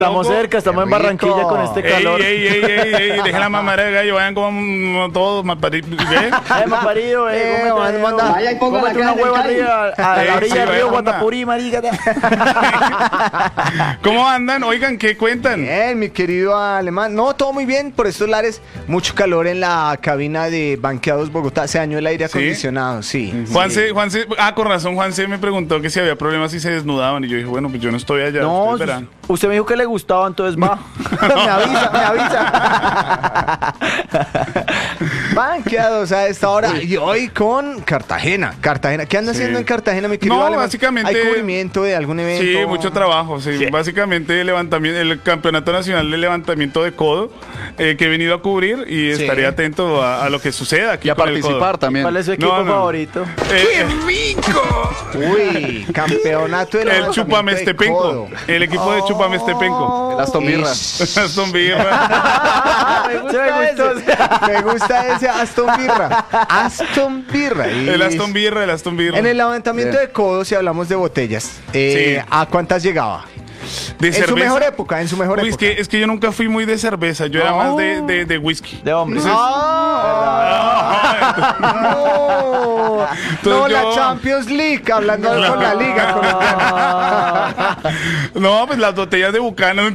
Estamos cerca, estamos en Barranquilla con este calor. Ey, dejen la mamadera de gallo, vayan como todos malparidos. Malparido, Vaya y ponga la una cara hueva en el arriba, a la orilla del río vaya, Guatapurí, marica. ¿Cómo andan? Oigan, ¿qué cuentan? Bien, mi querido Alemán. No, todo muy bien por estos lares. Mucho calor en la cabina de Banqueados Bogotá. Se dañó el aire acondicionado, sí. Juanse, con razón, Juanse me preguntó que si había problemas si se desnudaban. Y yo dije, bueno, pues yo no estoy allá. No, ustedes verán. usted me dijo que le gustaba, entonces va. me avisa. Banqueados a esta hora. Y hoy con Cartagena. ¿Qué anda haciendo en Cartagena, mi querido Alemán? Básicamente... ¿Hay cubrimiento de algún evento? Sí, mucho trabajo. Sí. Básicamente el Campeonato Nacional de Levantamiento de Codo que he venido a cubrir y estaré atento a lo que suceda aquí y a con el participar codo. también. ¿Cuál es su equipo favorito? ¡Qué rico! Uy, campeonato de El Chupamestepenco. El equipo de Chupamestepenco. El Aston Villa. Aston Villa. Me gusta ese Aston Birra. Aston Birra. El Aston Villa. En el levantamiento de codos, si hablamos de botellas, ¿a cuántas llegaba? De cerveza. En su mejor época. Es que yo nunca fui muy de cerveza. Yo era más de whisky. De hombres. No, la Champions League, hablando con la liga. No, pues las botellas de Buchanan.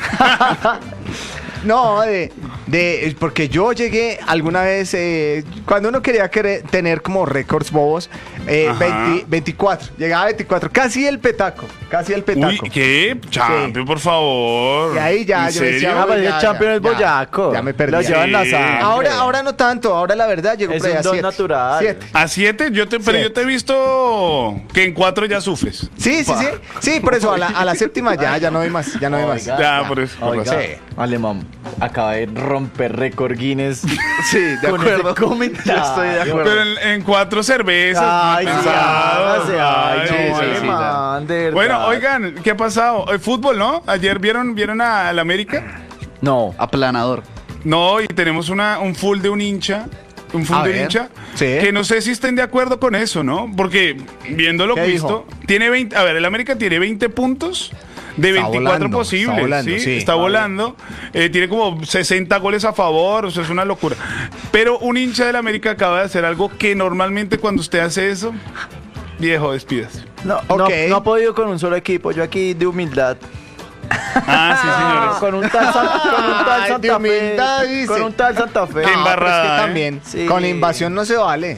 No, porque yo llegué alguna vez, cuando uno quería tener como récords bobos, 24, llegaba a 24, casi el petaco. Uy, ¿qué? Champion, por favor. Y ahí ya, ¿En yo decía, serio? El champion es boyaco. Ya me perdí. Lo llevan la sangre. Ahora no tanto, ahora la verdad llegó Es por ahí un a don 7. natural. 7. ¿A 7? Pero yo te he visto que en 4 ya sufres. Sí, por eso, a la séptima ya no hay más, ya. Ya, por eso. Oiga, Sí. Alemán, acaba de romper récord Guinness. Sí, de con acuerdo. ese comentario. Yo estoy de acuerdo. Pero en 4 cervezas. Ay, mal sí, pensado. hágase, Ay, no, sí, Alemán, de verdad. Bueno, oigan, ¿qué ha pasado? ¿El fútbol, no? ¿Ayer vieron al América? No. Aplanador. No, y tenemos un full de un hincha. Un full A de un ver, hincha. sí. Que no sé si estén de acuerdo con eso, ¿no? Porque viendo lo ¿Qué visto, tiene 20. A ver, el América tiene 20 puntos. De Está 24 volando, posibles, está volando, ¿sí? sí. Está volando. Tiene como 60 goles a favor, o sea, es una locura. Pero un hincha del América acaba de hacer algo que normalmente cuando usted hace eso, viejo, despídase. No, Ok. no ha podido con un solo equipo. Yo aquí de humildad. Ah, sí, señores. Con un tal Ay, de Santa Fe. humildad, dice. Con un tal Santa Fe. Qué embarrada, pero es que ¿eh? también, Sí. con invasión no se vale.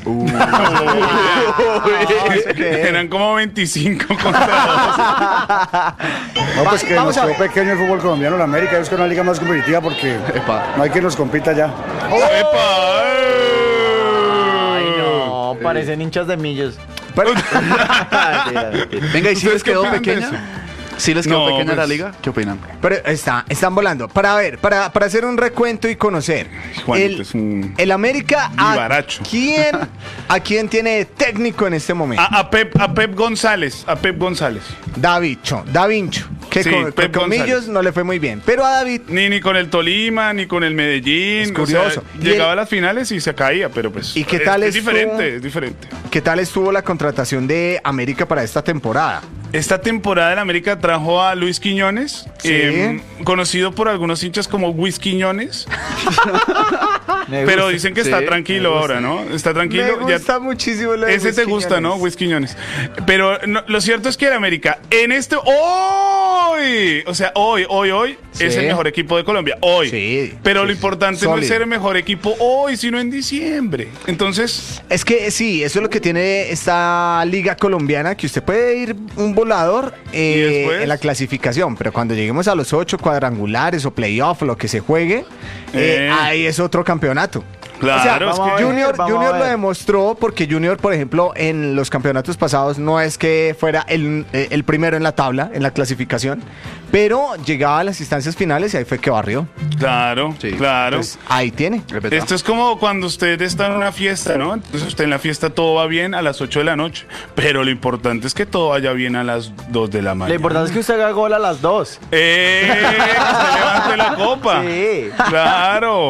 Eran como 25 contra No, pues que Vamos nos a quedó ver. pequeño el fútbol colombiano, la América es que es una liga más competitiva porque no hay quien nos compita ya. dos. ¡Epa! Ay, no, parecen hinchas de millos. Venga, ¿y si ¿Ustedes les qué quedó opinan de pequeña? eso? ¿Sí les quedó No, pequeña la pues- liga? ¿Qué opinan? Pero están volando. Para hacer un recuento y conocer. Juanito es un El América, vivaracho. ¿a quién tiene técnico en este momento? A Pep González. Da Vincho. Que Sí, con Pep Millos González. no le fue muy bien. Pero a David, Ni con el Tolima, ni con el Medellín. Es curioso. O sea, Y llegaba el- a las finales y se caía, pero pues. ¿Y qué tal es estuvo? diferente, es diferente. ¿qué tal estuvo la contratación de América para esta temporada? Esta temporada el América trajo a Luis Quiñones, Sí. Conocido por algunos hinchas como Luis Quiñones, Me pero gusta. dicen que Sí, está tranquilo ahora, ¿no? Está tranquilo. Me gusta muchísimo lo de Ese Luis te gusta, Quiñones. ¿no? Luis Quiñones. Pero lo cierto es que el América en hoy, o sea, hoy Sí. es el mejor equipo de Colombia. Hoy. Sí. Pero lo importante no es Sólido. ser el mejor equipo hoy, sino en diciembre. Entonces, Es que sí, eso es lo que tiene esta liga colombiana, que usted puede ir un volador después? en la clasificación, pero cuando lleguemos a los 8 cuadrangulares o playoff, lo que se juegue, ahí es otro campeonato. claro, O sea, es vamos a que ver. Junior a lo ver. demostró porque Junior, por ejemplo, en los campeonatos pasados no es que fuera el primero en la tabla, en la clasificación, pero llegaba a las instancias finales y ahí fue que barrió. claro, Sí. claro. Entonces, ahí tiene. Es verdad. Esto es como cuando usted está en una fiesta, ¿no? Entonces usted en la fiesta todo va bien a las 8 de la noche, pero lo importante es que todo vaya bien a las 2 de la mañana. Lo importante es que usted haga gol a las 2. Que usted levante la copa. Sí. Claro.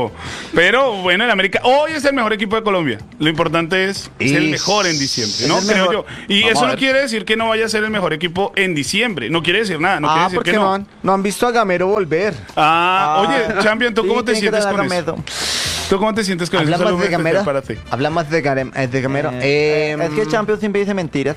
Pero bueno, el América hoy es el mejor equipo de Colombia. Lo importante es el mejor en diciembre, ¿no? el Creo mejor. yo. Y Vamos eso a no ver. quiere decir que no vaya a ser el mejor equipo en diciembre. No quiere decir nada, no quiere decir porque que no. no han visto a Gamero volver. Oye, Champion, ¿tú cómo te sientes con eso? ¿Tú cómo te sientes con eso? ¿Hablamos Solo de un especial Gamero? para ti. Hablamos de Gamero. Es que Champions siempre dice mentiras.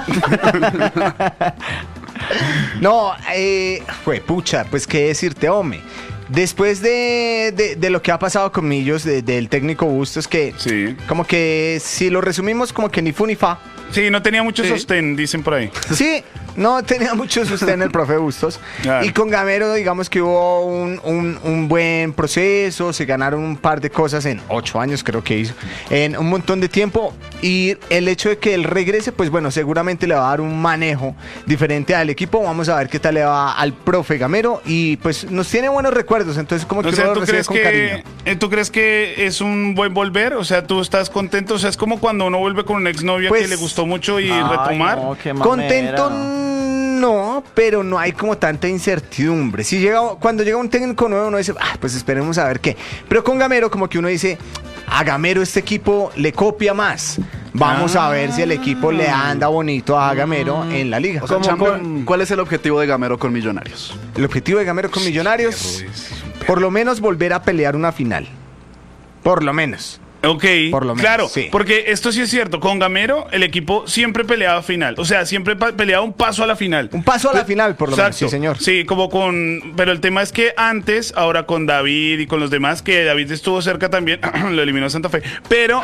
No, pucha, pues qué decirte, hombre. Después de lo que ha pasado con Millos, del técnico Bustos, que Sí. como que si lo resumimos como que ni fu ni fa. Sí, no tenía mucho sostén, dicen por ahí. Sí, no tenía mucho sostén el profe Bustos. Claro. Y con Gamero, digamos que hubo un buen proceso, se ganaron un par de cosas en 8 años, creo que hizo, en un montón de tiempo. Y el hecho de que él regrese, pues bueno, seguramente le va a dar un manejo diferente al equipo. Vamos a ver qué tal le va al profe Gamero. Y pues nos tiene buenos recuerdos, entonces como que O sea, uno lo ¿tú recibe crees con cariño. ¿tú crees que es un buen volver? O sea, ¿tú estás contento? O sea, es como cuando uno vuelve con una exnovia Pues- que le gustó mucho y Ay, retomar. no, qué Contento mamera. no, pero no hay como tanta incertidumbre. Cuando llega un técnico nuevo uno dice, pues esperemos a ver qué. Pero con Gamero como que uno dice, a Gamero este equipo le copia más. Vamos a ver si el equipo le anda bonito a Gamero en la liga. O sea, Champion, ¿cuál es el objetivo de Gamero con Millonarios? El objetivo de Gamero con Millonarios, por lo menos volver a pelear una final. Por lo menos. Ok, Por lo menos, claro, sí. porque esto sí es cierto. Con Gamero, el equipo siempre peleaba final. O sea, siempre peleaba un paso a la final. Un paso a la final, por lo menos, sí, señor. Sí, como con... Pero el tema es que antes, ahora con David y con los demás, que David estuvo cerca también, lo eliminó Santa Fe. Pero,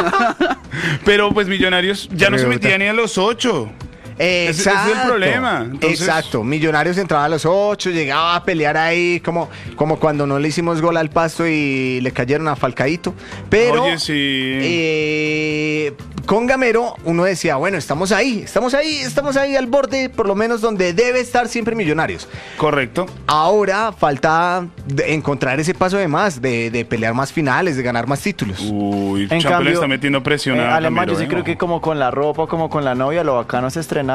pero pues Millonarios ya no se metía ni a los 8. Ese es el problema. Entonces- Exacto. Millonarios entraba a los 8, llegaba a pelear ahí como cuando no le hicimos gol al Pasto y le cayeron a Falcaíto. Pero Oye, sí. con Gamero uno decía, bueno, estamos ahí al borde, por lo menos donde debe estar siempre Millonarios. Correcto. Ahora falta encontrar ese paso de más, de pelear más finales, de ganar más títulos. Uy, En Champion le cambio, está metiendo presión a Alemán, Gamero, yo sí creo que como con la ropa, como con la novia, lo bacano es estrenar.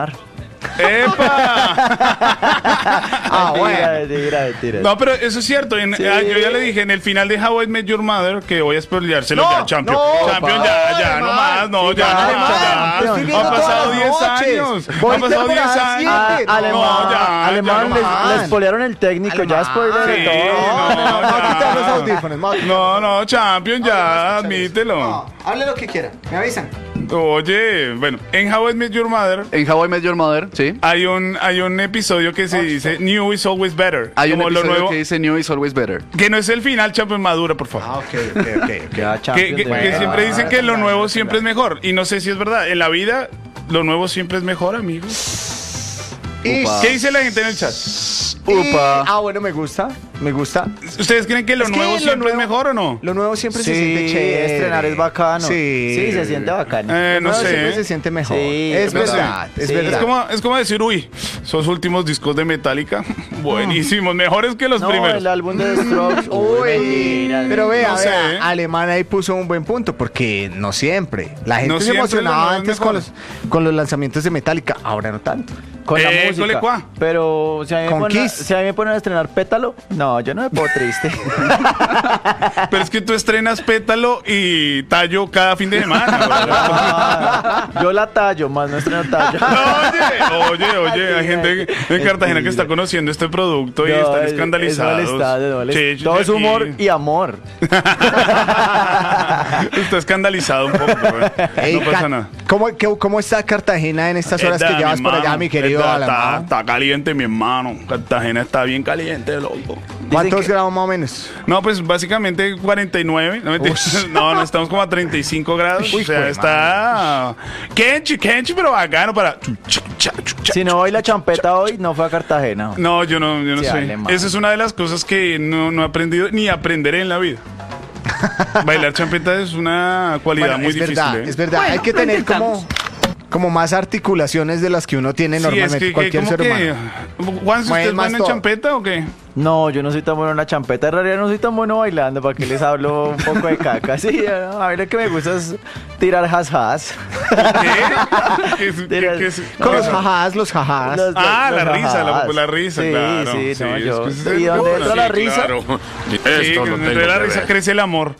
¡Epa! Mentira. No, pero eso es cierto. Yo ya le dije en el final de How I Met Your Mother que voy a spoileárselo ya, Champion. Champion, ya, no más, no, ya, no más, ya. Estoy viendo Han pasado todas 10 las noches. años. Voy Han pasado 10 temporada años. siete. Alemán, no les más. spoilearon el técnico, ya spoilearon Sí, todo. no, quita los ya. audífonos. No, Champion, ya, admítelo. Hable lo que quiera, me avisan. Oye, bueno, en How I Met Your Mother En How I Met Your Mother, sí. hay un episodio que se dice New is always better. Hay un como lo episodio nuevo, que dice New is always better. que no es el final, Champion, madura, por favor. Ya, Que, Champions, que de- siempre dicen que lo nuevo siempre es mejor. Y no sé si es verdad. En la vida, lo nuevo siempre es mejor, amigos. Upa. ¿Qué dice la gente en el chat? Upa. Bueno, me gusta. ¿Ustedes creen que lo Es que nuevo lo siempre nuevo- es mejor o no? Lo nuevo siempre se Sí, siente chévere. estrenar es bacano. Sí, se siente bacano. Lo No nuevo siempre sé. se siente mejor. Sí, es no sé. verdad, es Sí. verdad. Es como decir, uy, esos últimos discos de Metallica, buenísimos, mejores que los No, primeros. el álbum de The Strokes. Uy, pero vea, No sé. Alemán ahí puso un buen punto porque no siempre. La gente No se siempre emocionaba lo nuevo es antes mejor. con los lanzamientos de Metallica, ahora no tanto. Con la Cole música. Cuá. Pero si a, mí me Con ponen, Kiss. si a mí me ponen a estrenar Pétalo, no, yo no me pongo triste. Pero es que tú estrenas Pétalo y Tallo cada fin de semana. Yo la tallo, más no estreno tallo. Oye, hay gente en Cartagena que está conociendo este producto y No, están es escandalizados. molestado. Sí, Todo es aquí. humor y amor. Está escandalizado un poco, pero Ey, no pasa nada. ¿Cómo está Cartagena en estas horas que Esta, llevas mi por allá, hermano, mi querido esta Alemán? está caliente, mi hermano. Cartagena está bien caliente, loco. ¿Cuántos que- grados más o menos? No, pues básicamente 49. No, no, estamos como a 35 grados. Uy, o sea, jue está Kenchi, pero bacano para... Si no voy la champeta hoy, no fue a Cartagena. No, yo no Sí, sé. alemán. Esa es una de las cosas que no he aprendido ni aprenderé en la vida. Bailar champeta es una cualidad Bueno, muy es difícil. verdad, ¿eh? es verdad. Hay que tener como más articulaciones de las que uno tiene Sí, normalmente, es que cualquier como ser humano. Juan, ¿usted es Mueven más bueno en todo. champeta o qué? No, yo no soy tan bueno en la champeta. En realidad no soy tan bueno bailando. ¿Para qué les hablo un poco de caca? Sí, a mí lo que me gusta es tirar has-has. ¿Qué es? Con los jajás, los jajás. La risa, la risa, sí, claro. Sí, Sí, no, es yo. que ese es ¿Y el dónde bueno, entra sí, la risa? Claro. Sí, Esto lo entre tengo la que risa ver. crece el amor.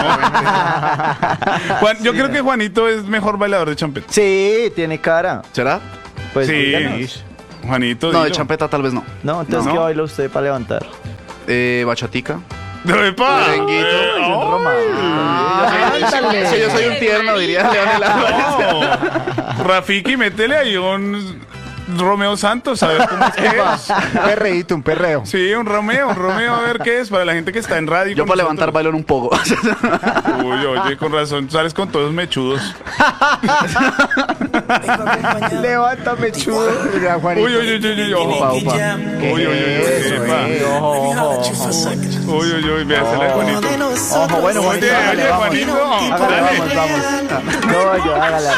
Yo creo que Juanito es mejor bailador de champeta. Sí, tiene cara. ¿Será? Pues Sí. díganos. Juanito, No, de dilo. champeta tal vez no. No, entonces, No. ¿qué baila usted para levantar? Bachatica. ¡Epa! Merenguito. Ay, un romántico. Sí, yo soy un tierno, diría Leonel Álvarez. No. Rafiki, métele ahí un Romeo Santos, a ver cómo es que es. Un perreíto, un perreo. Sí, un Romeo, a ver qué es para la gente que está en radio. Yo con para levantar nosotros. bailo en un pogo. Uy, oye, con razón, sales con todos mechudos. Levántame, chudo. Mira, Juanito. Uy, ojo. Upa. Uy, Eso, epa. Uy, vea, se le Juanito. Ojo, bueno, Oye, Juanito, hágale, oye, vamos. Juanito. Hágale, Dale. vamos. No, yo, hágale.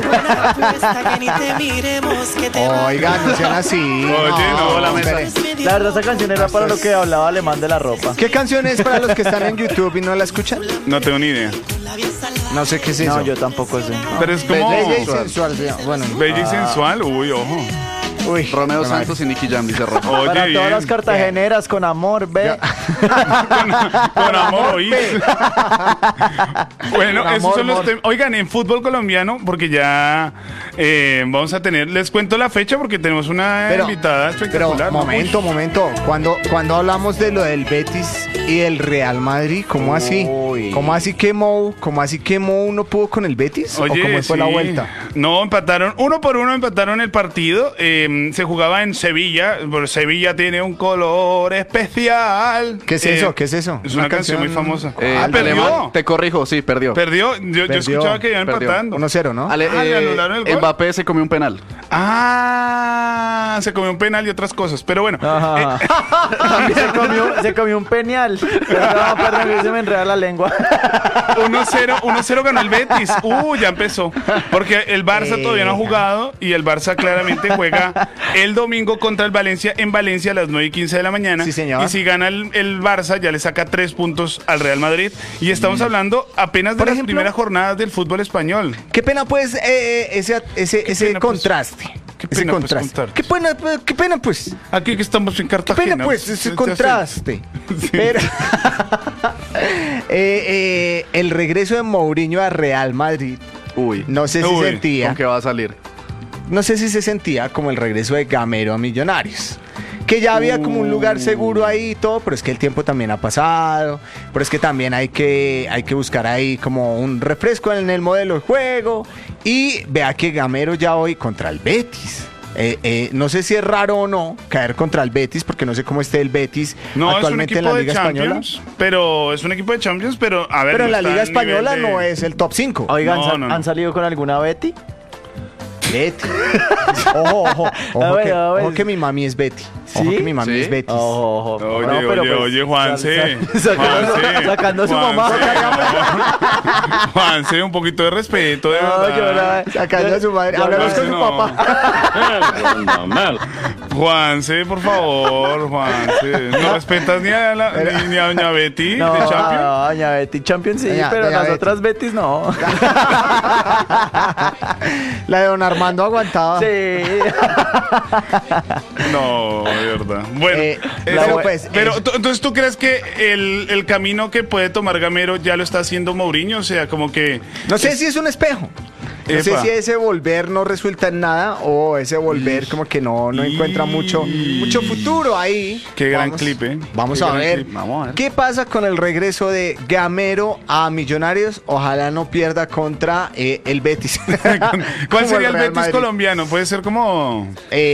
Oigan, no sean así. Oye, no, la mesa. espere. La verdad, esa canción era para lo que hablaba Alemán de la ropa. ¿Qué canción es para los que están en YouTube y no la escuchan? No tengo ni idea. No sé qué es eso. No, yo tampoco sé. Pero es como Bella y sensual. Sí. Bueno, bella y sensual. Uy, ojo. uy. Romeo Bueno, Santos y Nicky Jam, dice Rojo. Oye, Para bien. todas las cartageneras, con amor, ve. Con amor, oí. Bueno, Con esos amor, son los amor. temas. Oigan, en fútbol colombiano, porque ya vamos a tener, les cuento la fecha porque tenemos una invitada pero espectacular. ¿no? momento. Cuando hablamos de lo del Betis y el Real Madrid, ¿cómo así? Uy. ¿Cómo así que Mou no pudo con el Betis? Oye, ¿O cómo fue la sí. vuelta? No, empataron, 1-1 empataron el partido. Se jugaba en Sevilla, pero Sevilla tiene un color especial. ¿Qué es eso? ¿Qué es eso? Es una canción muy famosa. Alemán, Perdió. te corrijo, sí, perdió. Perdió. Yo Perdió. escuchaba que iban Perdió. empatando. 1-0, ¿no? Le anularon el gol. Mbappé se comió un penal. Se comió un penal y otras cosas. Pero bueno, Ajá. Se comió un peñal. Perdón, que se me enreda la lengua. 1-0 ganó el Betis. Ya empezó. Porque el Barça todavía no ha jugado y el Barça claramente juega el domingo contra el Valencia en Valencia a las 9:15 de la mañana. Sí, señor. Y si gana el Barça ya le saca 3 puntos al Real Madrid. Y estamos hablando apenas de Por las ejemplo, primeras jornadas del fútbol español. Qué pena, pues, ese pena, pues. contraste. Qué Ese pena, pues, contraste. contarte. Qué pena, pues. Aquí que estamos en Qué Cartagena. pena, pues, ese Ya contraste. Sí. Pero el regreso de Mourinho a Real Madrid, Uy. no sé si Uy, sentía. ¿Con qué va a salir? No sé si se sentía como el regreso de Gamero a Millonarios. Que ya había como un lugar seguro ahí y todo, pero es que el tiempo también ha pasado. Pero es que también hay que buscar ahí como un refresco en el modelo de juego. Y vea que Gamero ya hoy contra el Betis. No sé si es raro o no caer contra el Betis, porque no sé cómo esté el Betis No, actualmente es en un la equipo Liga de Española. Champions, pero es un equipo de Champions, pero a ver. Pero en no la está Liga al nivel Española de- no es el top 5. Oigan, No. ¿han salido con alguna Betty? Betty. Ojo bueno, que mi mami es Betty. Ojo ¿Sí? que mi mami Sí. es Betty. Ojo. Oye, No, pero pues, oye, Juanse. Sacando a su mamá. Juanse, un poquito de respeto, de No, verdad. Sacando a su madre. yo Hablamos no- con su no. papá. Juanse, por favor, Juanse. No respetas ni a doña Betty No, de Champions. doña Betty Champions sí, Doña- pero doña las otras Betis no. La de don Armando aguantaba. Sí. No, de verdad. Bueno, pero pues, entonces tú crees que el camino que puede tomar Gamero ya lo está haciendo Mourinho, o sea, como que no sé si es un espejo. No sé Epa. si ese volver no resulta en nada o ese volver como que no encuentra mucho futuro ahí. Qué gran clip, ¿eh? Vamos Qué a gran ver. clip. Vamos a ver. ¿Qué pasa con el regreso de Gamero a Millonarios? Ojalá no pierda contra el Betis. ¿Cuál Como sería el Real Betis Madrid. colombiano? Puede ser como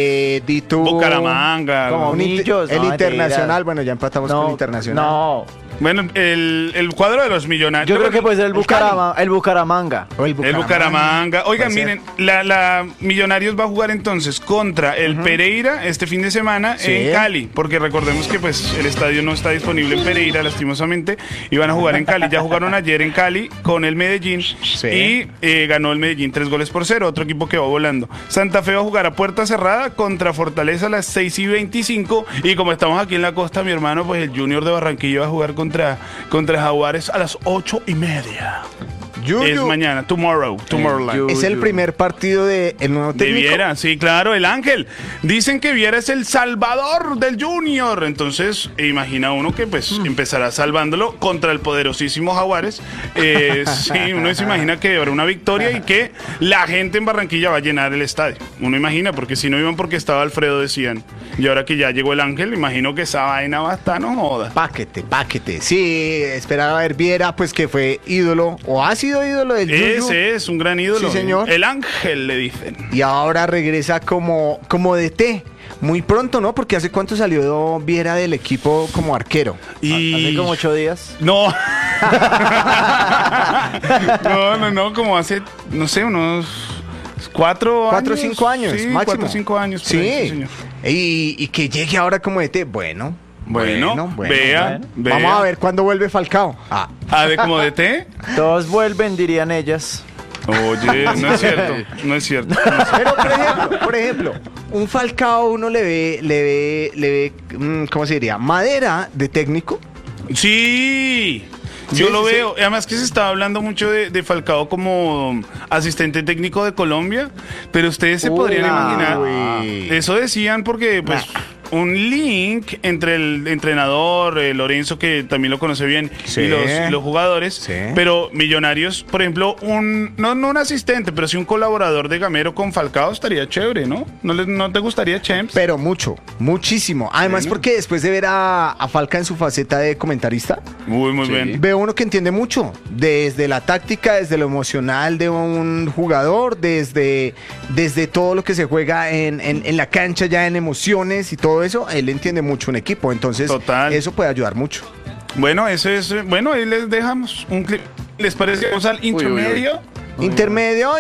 Di tú. Bucaramanga. Como algo. El Millos, no, Internacional. mentiras. Bueno, ya empatamos con el Internacional. No, Bueno, el cuadro de los Millonarios. Yo creo que puede ser el Bucaramanga. O El Bucaramanga. Oigan, miren, la Millonarios va a jugar entonces contra el Pereira este fin de semana en Cali, porque recordemos que pues el estadio no está disponible en Pereira, lastimosamente, y van a jugar en Cali. Ya jugaron ayer en Cali con el Medellín y ganó el Medellín 3-0, otro equipo que va volando. Santa Fe va a jugar a puerta cerrada contra Fortaleza a las 6:25, y como estamos aquí en la costa, mi hermano, pues el Junior de Barranquilla va a jugar contra Jaguares a las 8:30. Es mañana, Tomorrowland. Es el primer partido del nuevo técnico. De Viera, sí, claro, el Ángel. Dicen que Viera es el salvador del Junior. Entonces, imagina uno que pues empezará salvándolo contra el poderosísimo Jaguares. Sí, uno se imagina que habrá una victoria y que la gente en Barranquilla va a llenar el estadio. Uno imagina, porque si no iban porque estaba Alfredo, decían. Y ahora que ya llegó el Ángel, imagino que esa vaina va a estar, no joda. Paquete. Sí, esperaba a ver Viera, pues que fue ídolo, o ha sido ídolo del Yuyu. Ese es un gran ídolo. Sí, señor. El Ángel, le dicen. Y ahora regresa como DT. Muy pronto, ¿no? Porque ¿hace cuánto salió Viera del equipo como arquero? Hace como 8 días. No. No, como hace, no sé, unos 4 o 5 años, sí, máximo. 4 o 5 años. Sí, ahí, sí, señor. Y que llegue ahora como DT. Bueno, vea. Vamos a ver cuándo vuelve Falcao. ¿De como DT? Todos vuelven, dirían ellas. Oye, no es cierto. Pero por ejemplo, un Falcao uno le ve, ¿cómo se diría? Madera de técnico. Sí. Yo lo veo. Además que se estaba hablando mucho de Falcao como asistente técnico de Colombia, pero ustedes se podrían imaginar. Eso decían porque pues un link entre el entrenador, Lorenzo, que también lo conoce bien, y los jugadores, pero Millonarios, por ejemplo, no un asistente, pero sí un colaborador de Gamero con Falcao estaría chévere, ¿no? ¿No te gustaría, Champs? Pero muchísimo. Además, porque después de ver a Falca en su faceta de comentarista, muy bien. Veo uno que entiende mucho, desde la táctica, desde lo emocional de un jugador, desde todo lo que se juega en la cancha, ya en emociones y todo eso, él entiende mucho un equipo, entonces eso puede ayudar mucho. Bueno, bueno, ahí les dejamos un clip. ¿Les parece? Vamos al intermedio. Intermedio.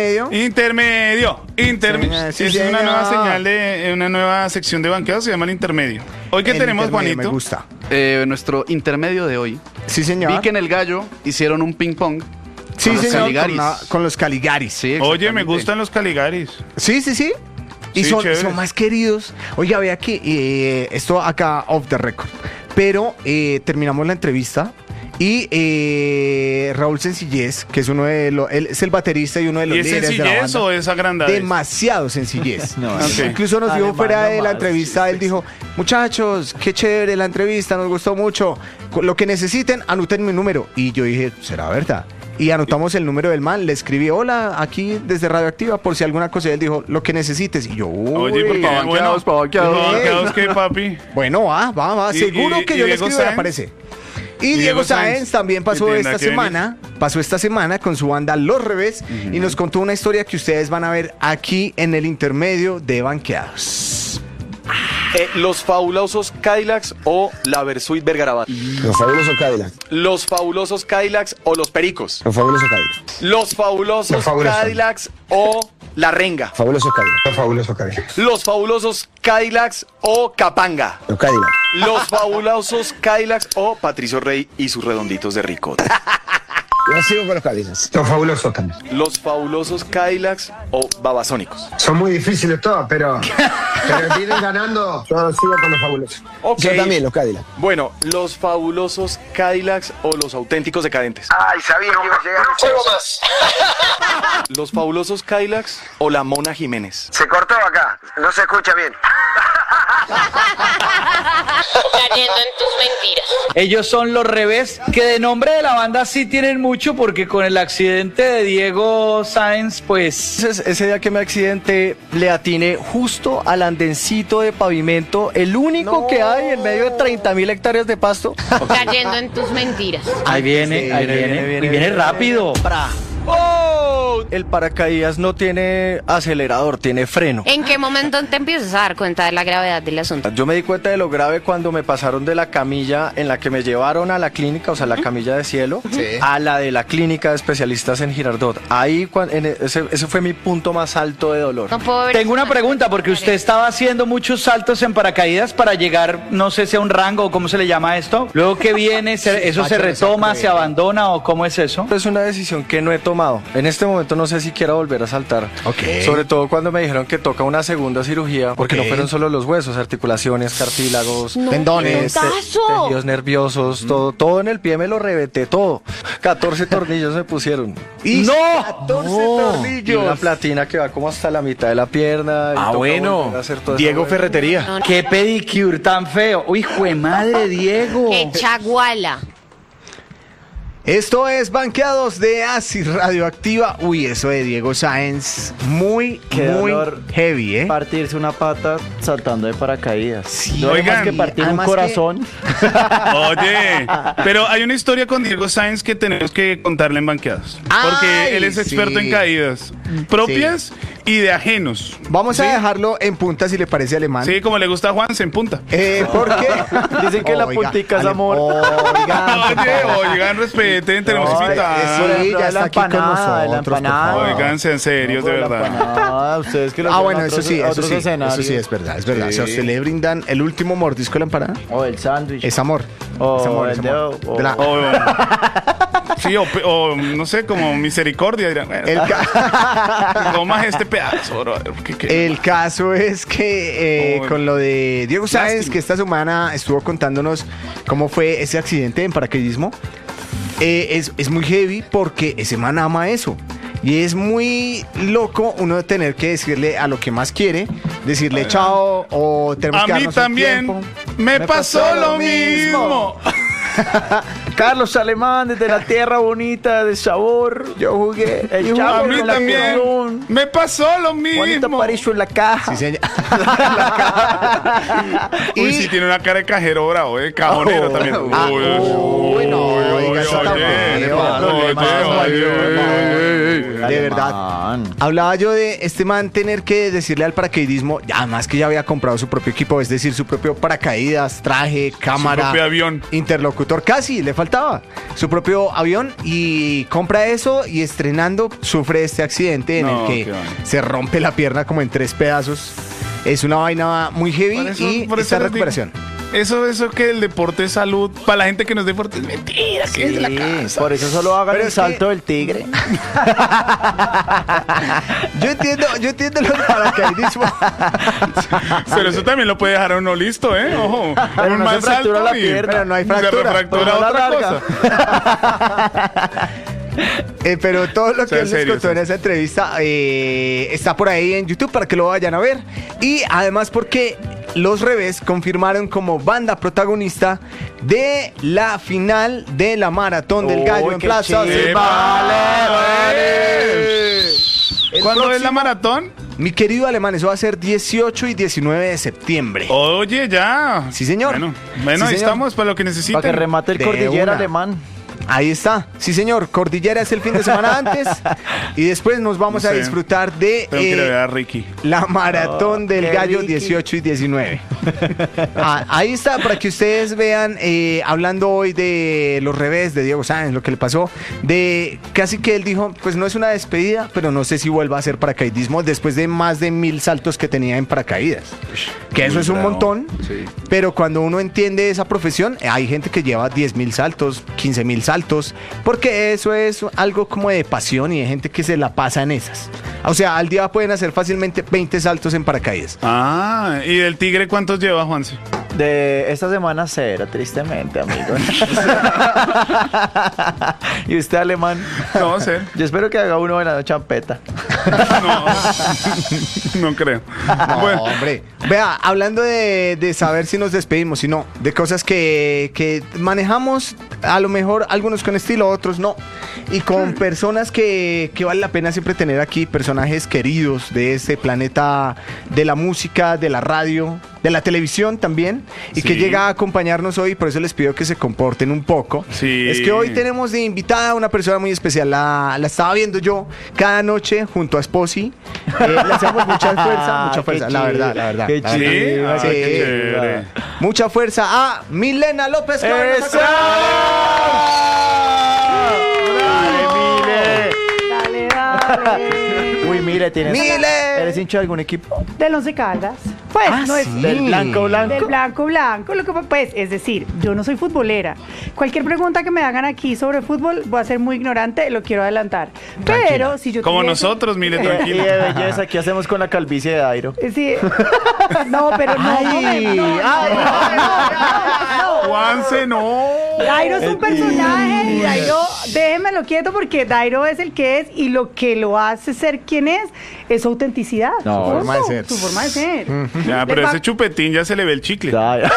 Sí, es una nueva señal de una nueva sección de banqueados, se llama el intermedio. Hoy que tenemos, Juanito. Me gusta. Nuestro intermedio de hoy. Sí, señor. Vi que en el Gallo hicieron un ping pong. Sí, señor. Caligaris. Con los Caligaris. Sí, oye, me gustan los Caligaris. Sí. Y son más queridos. Oiga, vea que esto acá off the record. Pero terminamos la entrevista y Raúl Sencillez, que es él es el baterista y uno de los líderes de la banda. ¿Y es sencillez o es agrandadez? Demasiado sencillez. Okay. Incluso nos dijo fuera de la entrevista, él dijo, muchachos, qué chévere la entrevista, nos gustó mucho. Lo que necesiten, anoten mi número. Y yo dije, ¿será verdad? Y anotamos el número del man, le escribí, hola, aquí desde Radioactiva, por si alguna cosa. Y él dijo, lo que necesites. Y yo, oye, para banqueados, ¿qué, papi? Bueno, va. Seguro que yo le escribo y aparece. Y Diego Sáenz también pasó esta semana con su banda Los Revés y nos contó una historia que ustedes van a ver aquí en el intermedio de Banqueados. Los fabulosos Cadillacs o la Versuit Vergarabat. Los fabulosos Cadillacs. Los fabulosos Cadillacs o los Pericos. Los fabulosos Cadillacs. Los fabulosos Cadillacs o la Renga. Fabulosos Cadillacs. Los fabulosos Cadillacs. Los fabulosos Cadillacs o Capanga. Los Cadillacs. Los fabulosos Cadillacs o Patricio Rey y sus redonditos de ricota. Yo sigo con los Cadillacs. Los fabulosos también. Los fabulosos Cadillacs o Babasónicos. Son muy difíciles todas, pero vienen ganando. Yo sigo con los fabulosos. Okay. Yo también, los Cadillacs. Bueno, los fabulosos Cadillacs o los auténticos decadentes. Ay, sabía que iba a llegar. Juego más. Los fabulosos Cadillacs o la Mona Jiménez. Se cortó acá, no se escucha bien. Cayendo en tus mentiras. Ellos son Los Revés, que de nombre de la banda sí tienen mucho, porque con el accidente de Diego Sáenz, pues... Ese día que me accidenté, le atiné justo al andencito de pavimento, el único que hay en medio de 30.000 hectáreas de pasto. Cayendo en tus mentiras. Ahí viene, y viene rápido. ¡Oh! el paracaídas no tiene acelerador, tiene freno. ¿En qué momento te empiezas a dar cuenta de la gravedad del asunto? Yo me di cuenta de lo grave cuando me pasaron de la camilla en la que me llevaron a la clínica, o sea, la camilla de cielo, a la de la clínica de especialistas en Girardot. Ahí, ese fue mi punto más alto de dolor. No puedo ver. Tengo una pregunta, porque usted estaba haciendo muchos saltos en paracaídas para llegar, no sé si a un rango o cómo se le llama esto. Luego que viene, ¿eso se retoma, se abandona o cómo es eso? Es una decisión que no he tomado. En este momento no sé si quiero volver a saltar. Sobre todo cuando me dijeron que toca una segunda cirugía, porque no fueron solo los huesos, articulaciones, cartílagos, tendones, tejidos nerviosos, todo en el pie me lo reventé todo. 14 tornillos me pusieron. Y ¡No! 14 tornillos. Y una platina que va como hasta la mitad de la pierna. Bueno. Diego Ferretería. ¡Qué pedicure tan feo! ¡Uy, juemadre, Diego! ¡Qué chaguala! Esto es Banqueados de Acid Radioactiva. Uy, eso de Diego Sáenz, muy heavy, ¿eh? Partirse una pata saltando de paracaídas. Sí, no hay más que partir un corazón. Oye, pero hay una historia con Diego Sáenz que tenemos que contarle en Banqueados. Porque él es experto en caídas propias y de ajenos. Vamos a dejarlo en punta, si le parece, Alemán. Sí, como le gusta a Juan, se en punta. ¿Por qué? Dicen que la puntica es amor. Oigan, respeten, tenemos invitados. Sí, ya está aquí con nosotros. Oigan, sean serios, de verdad. Ustedes que lo bueno, eso sí es verdad, es verdad. O sea, ¿usted le brindan el último mordisco de la empanada? O el sándwich. Es amor. O es amor, el es dedo. amor. Sí, o no sé, como misericordia. Dirán, comas este pedazo, bro. El caso es que con lo de Diego Sáenz, que esta semana estuvo contándonos cómo fue ese accidente en paracaidismo, es muy heavy porque ese man ama eso. Y es muy loco uno tener que decirle a lo que más quiere, decirle chao o tenemos que darnos un tiempo. A mí también me pasó lo mismo. Carlos Alemán, desde la tierra bonita de sabor, yo jugué el chavo. A mí también me pasó lo mismo. Juanito Aparicio en la caja. Sí, señor. Uy, sí, tiene una cara de cajero bravo, cajonero también. Uy, no, de verdad. Hablaba yo de este man tener que decirle al paracaidismo, además que ya había comprado su propio equipo, es decir, su propio paracaídas, traje, cámara, su propio avión, interlocutor, casi le faltaba su propio avión, y compra eso y estrenando sufre este accidente en el que se rompe la pierna como en 3 pedazos. Es una vaina muy heavy y está en recuperación. Eso que el deporte es salud, para la gente que no es deporte es mentira, que es de la casa. Por eso solo hagan el salto del tigre. Yo entiendo los paracaidismo. Pero eso también lo puede dejar a uno listo, Ojo. Pero no se fractura la pierna. Pero no hay fractura. Se fractura otra cosa. Pero todo lo que él les contó en esa entrevista está por ahí en YouTube para que lo vayan a ver. Y además porque Los Revés confirmaron como banda protagonista de la final de la Maratón del Gallo en Plaza. ¿Cuándo es la maratón? Mi querido Alemán, eso va a ser 18 y 19 de septiembre. Oye, ya. Sí, señor. Bueno, ahí estamos para lo que necesiten. Para que remate el Cordillera Alemán. Ahí está, sí señor, Cordillera es el fin de semana antes y después nos vamos a disfrutar de la Maratón del Gallo Ricky. 18 y 19. Ahí está, para que ustedes vean, hablando hoy de Los Revés, de Diego Sáenz, lo que le pasó, de casi que él dijo, pues no es una despedida, pero no sé si vuelva a hacer paracaidismo después de más de 1000 saltos que tenía en paracaídas. Que eso es un montón, pero cuando uno entiende esa profesión, hay gente que lleva 10.000 saltos, 15.000 saltos, porque eso es algo como de pasión y de gente que se la pasa en esas. O sea, al día pueden hacer fácilmente 20 saltos en paracaídas. ¿Y del tigre cuántos lleva, Juanse? De esta semana 0, tristemente, amigo. ¿Y usted, Alemán? No sé. Yo espero que haga uno bailando champeta. No creo. No, hombre. Vea, hablando de saber si nos despedimos, si no, de cosas que manejamos, a lo mejor algunos con estilo, otros no. Y con personas que vale la pena siempre tener aquí, personajes queridos de este planeta de la música, de la radio. de la televisión también, y que llega a acompañarnos hoy, por eso les pido que se comporten un poco. Sí. Es que hoy tenemos de invitada a una persona muy especial. La estaba viendo yo cada noche junto a Esposi. Le hacemos mucha fuerza, la verdad. Qué chido. Sí. Qué chévere. Mucha fuerza a Milena López. ¡Eso! Dale. Uy, Mile, ¿eres hincha de algún equipo? Del Once Caldas. Pues no es ¿Del blanco? del blanco. Lo que pues, es decir, yo no soy futbolera. Cualquier pregunta que me hagan aquí sobre fútbol voy a ser muy ignorante, lo quiero adelantar. Tranquila. Pero si yo Como tuviese- nosotros, Mile, Y tranquilo. de belleza, ¿qué hacemos con la calvicie de Dairo? Sí. No, pero no. Juanse, no. Dairo es un personaje y Dairo, déjenmelo quieto porque Dairo es el que es y lo que lo hace ser quien es su autenticidad. No, su forma de ser. Su forma de ser. Ya, pero ese chupetín ya se le ve el chicle.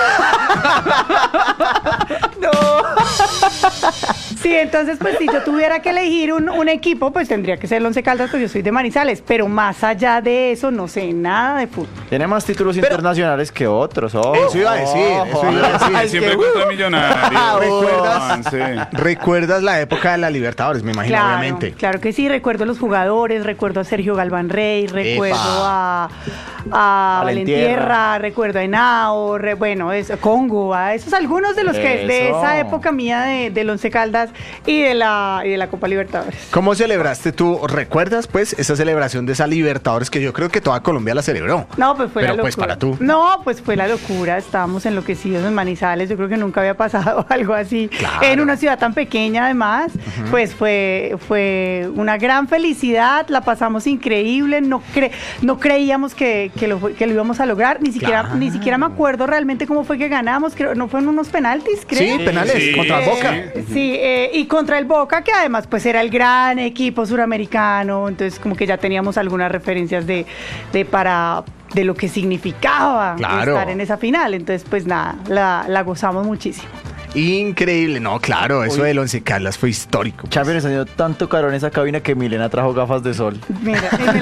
Sí, entonces pues si yo tuviera que elegir un equipo, pues tendría que ser el Once Caldas, pues yo soy de Manizales, pero más allá de eso no sé nada de fútbol. Tiene más títulos internacionales que otros. Eso iba a decir. Siempre contra Millonarios. Juanse. ¿Recuerdas la época de la Libertadores? Me imagino, Claro, obviamente. claro que sí, recuerdo los jugadores, recuerdo a Sergio Galván Rey, recuerdo a Valentierra, recuerdo a Henao, Congo, a esos algunos de los que de Eso. esa época mía del Once Caldas y de la Copa Libertadores. ¿Cómo celebraste tú? ¿Recuerdas, pues, esa celebración de esa Libertadores que yo creo que toda Colombia la celebró? No, pues fue Pero, la locura. pues, para tú. No, pues fue la locura. Estábamos enloquecidos en Manizales. Yo creo que nunca había pasado algo así. Claro. En una ciudad tan pequeña, además. Pues fue una gran felicidad. La pasamos increíble. No creíamos que lo íbamos a lograr. Ni siquiera me acuerdo realmente cómo fue que ganamos. Creo, no fueron unos penaltis, creo. Sí, penales Sí. contra el Boca. Sí, y contra el Boca, que además pues era el gran equipo suramericano, entonces como que ya teníamos algunas referencias de lo que significaba Claro. estar en esa final, entonces pues nada, la gozamos muchísimo. Increíble. No, claro, eso del Once Caldas fue histórico. Champions ha tenido tanto calor en esa cabina que Milena trajo gafas de sol. Mira,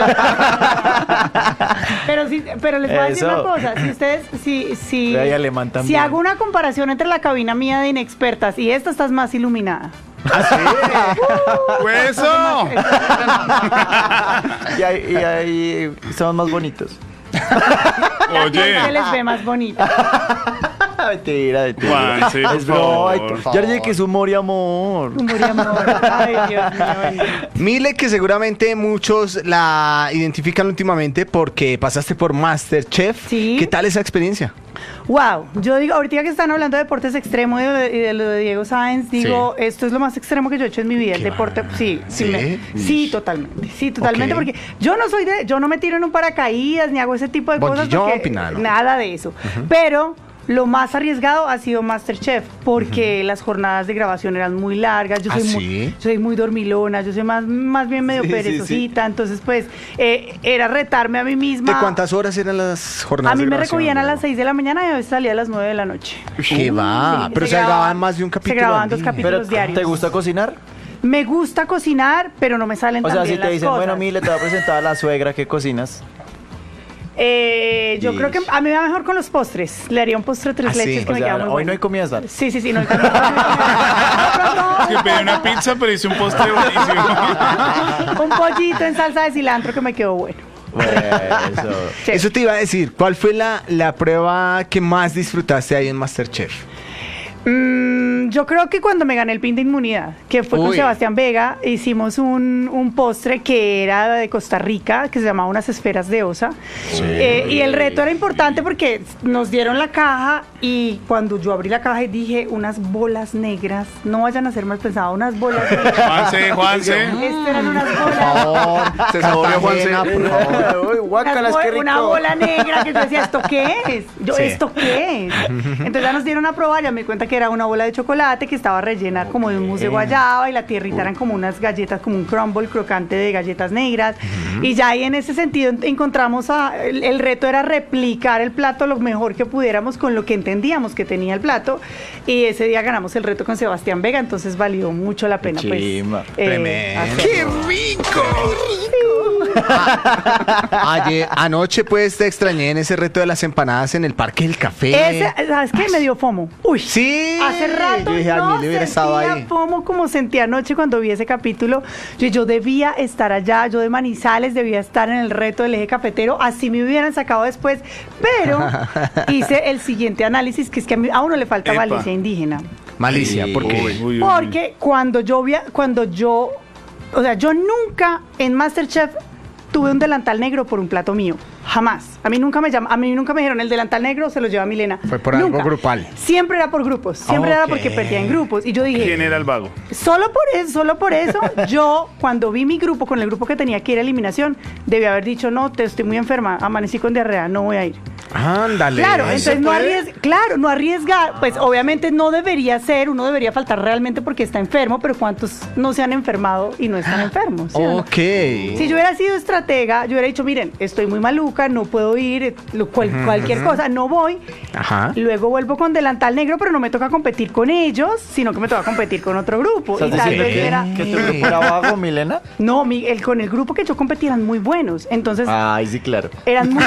pero les voy a decir Eso. una cosa, si ustedes, si Ve ahí alemán también. si hago una comparación entre la cabina mía de inexpertas y esta, estás más iluminada. ¡Hueso! Y ahí somos más bonitos. Oye. Se les ve más bonita. Mentira. Juanse, por Es broma. favor. Ya le dije que es humor y amor. Humor y amor. Ay, Dios mío. Mile, que seguramente muchos la identifican últimamente porque pasaste por MasterChef. Sí. ¿Qué tal esa experiencia? Wow, yo digo, ahorita que están hablando de deportes extremos y de lo de Diego Sáenz, digo, esto es lo más extremo que yo he hecho en mi vida, el deporte, sí, totalmente, Ok. porque yo no me tiro en un paracaídas ni hago ese tipo de cosas, Bungee porque jumping, nada, ¿no? nada de eso, pero lo más arriesgado ha sido MasterChef, porque las jornadas de grabación eran muy largas, yo soy muy dormilona, yo soy más bien medio perezosita, entonces pues era retarme a mí misma. ¿De cuántas horas eran las jornadas A mí de me grabación? recogían a las 6 de la mañana y a veces salía a las 9 de la noche. ¿Qué va? Sí, Pero se grababan más de un capítulo. Se grababan al 2 día. capítulos diarios. ¿Te gusta cocinar? Me gusta cocinar, pero no me salen O tan sea, bien si te las dicen, cosas. bueno, Mile, te va a presentar a la suegra, ¿qué cocinas? Yo creo que a mí me va mejor con los postres. Le haría un postre 3 leches que O me sea, queda muy hoy bueno. no hay comidas, dale. Sí, no hay comida. Que pedí una pizza, pero hice un postre buenísimo. Un pollito en salsa de cilantro que me quedó bueno. Eso. Sí. Eso te iba a decir. ¿Cuál fue la prueba que más disfrutaste ahí en MasterChef? Yo creo que cuando me gané el pin de inmunidad, que fue con Uy. Sebastián Vega, hicimos un postre que era de Costa Rica, que se llamaba unas esferas de osa. Y el reto era importante porque nos dieron la caja y cuando yo abrí la caja y dije, unas bolas negras, no vayan a ser mal pensadas, unas bolas negras. Juanse. Estas eran unas Por bolas. favor, Se saboreó Juanse. por favor. Uy, guácalas, qué rico. Una bola negra que yo decía, ¿esto qué es? Sí. ¿Esto qué es? Entonces ya nos dieron a probar, ya me di cuenta que era una bola de chocolate que estaba rellena como de un mousse de guayaba y la tierrita eran como unas galletas, como un crumble crocante de galletas negras. Y ya ahí en ese sentido encontramos el reto era replicar el plato lo mejor que pudiéramos con lo que entendíamos que tenía el plato. Y ese día ganamos el reto con Sebastián Vega, entonces valió mucho la pena. Chimba. Tremendo. hacerlo. ¡Qué rico! Anoche pues te extrañé en ese reto de las empanadas en el Parque del Café. ¿Sabes qué? Me dio FOMO. Uy, sí. Hace rato yo dije, no hubiera estado ahí. FOMO como sentí anoche cuando vi ese capítulo. Yo debía estar allá, yo de Manizales debía estar en el reto del eje cafetero, así me hubieran sacado después, pero hice el siguiente análisis, que es que a uno le falta malicia indígena. Malicia, ¿por qué? Porque cuando yo, o sea, yo nunca en MasterChef tuve un delantal negro por un plato mío. Jamás. A mí nunca me dijeron el delantal negro se lo lleva Milena. Fue por algo grupal. Siempre era por grupos. Siempre era porque perdía en grupos. Y yo dije, ¿quién era el vago? Solo por eso, yo cuando vi mi grupo, con el grupo que tenía que ir a eliminación, debí haber dicho, no, estoy muy enferma, amanecí con diarrea, no voy a ir. Ándale. Claro, entonces no arriesgar, pues obviamente no debería ser, uno debería faltar realmente porque está enfermo, pero ¿cuántos no se han enfermado y no están enfermos? ¿sí? Ok. Si yo hubiera sido estratega, yo hubiera dicho, miren, estoy muy maluca, no puedo ir, cualquier cosa, no voy. Ajá. Luego vuelvo con delantal negro, pero no me toca competir con ellos, sino que me toca competir con otro grupo. ¿Estás diciendo que tu grupo era vago, Milena? No, con el grupo que yo competí eran muy buenos, entonces... Ay, sí, claro. Eran muy...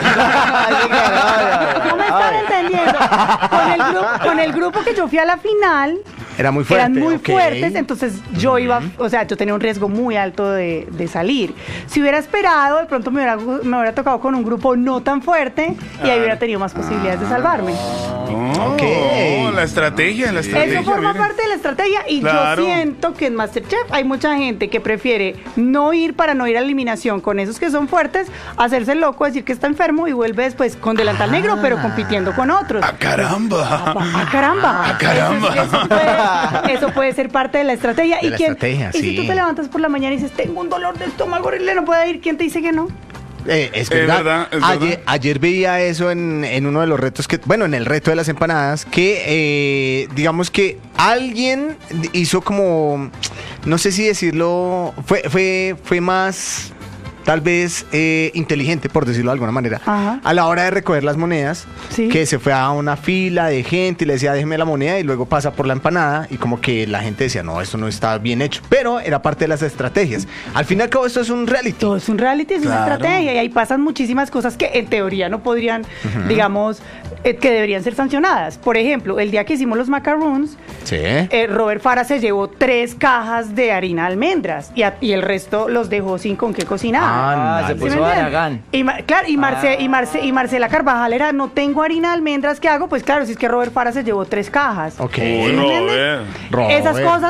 No me están entendiendo. Con el grupo que yo fui a la final... Eran muy fuertes, entonces yo iba, o sea, yo tenía un riesgo muy alto de salir. Si hubiera esperado, de pronto me hubiera tocado con un grupo no tan fuerte y ahí hubiera tenido más posibilidades de salvarme. La estrategia. Eso forma parte de la estrategia y yo siento que en MasterChef hay mucha gente que prefiere no ir para no ir a la eliminación con esos que son fuertes, hacerse loco, decir que está enfermo y vuelve después con delantal negro, pero compitiendo con otros. ¡Ah, caramba! ¡Ah, caramba! Eso puede ser parte de la estrategia. Y si tú te levantas por la mañana y dices, tengo un dolor de estómago horrible, no puedo ir, ¿quién te dice que no? Es verdad. Ayer veía eso en uno de los retos en el reto de las empanadas, que digamos que alguien hizo como, no sé si decirlo, fue más... tal vez inteligente, por decirlo de alguna manera, a la hora de recoger las monedas, que se fue a una fila de gente y le decía, déjeme la moneda, y luego pasa por la empanada, y como que la gente decía, no, esto no está bien hecho, pero era parte de las estrategias. Al fin y al cabo, esto es un reality. Todo es un reality, es una estrategia, y ahí pasan muchísimas cosas que en teoría no podrían, digamos, que deberían ser sancionadas. Por ejemplo, el día que hicimos los macarons, Robert Fara se llevó 3 cajas de harina de almendras, y el resto los dejó sin con qué cocinar. Se puso Aragán. Y Marcela Carvajal era, no tengo harina de almendras, ¿qué hago? Pues claro, si es que Robert Fara se llevó 3 cajas. Ok. Esas cosas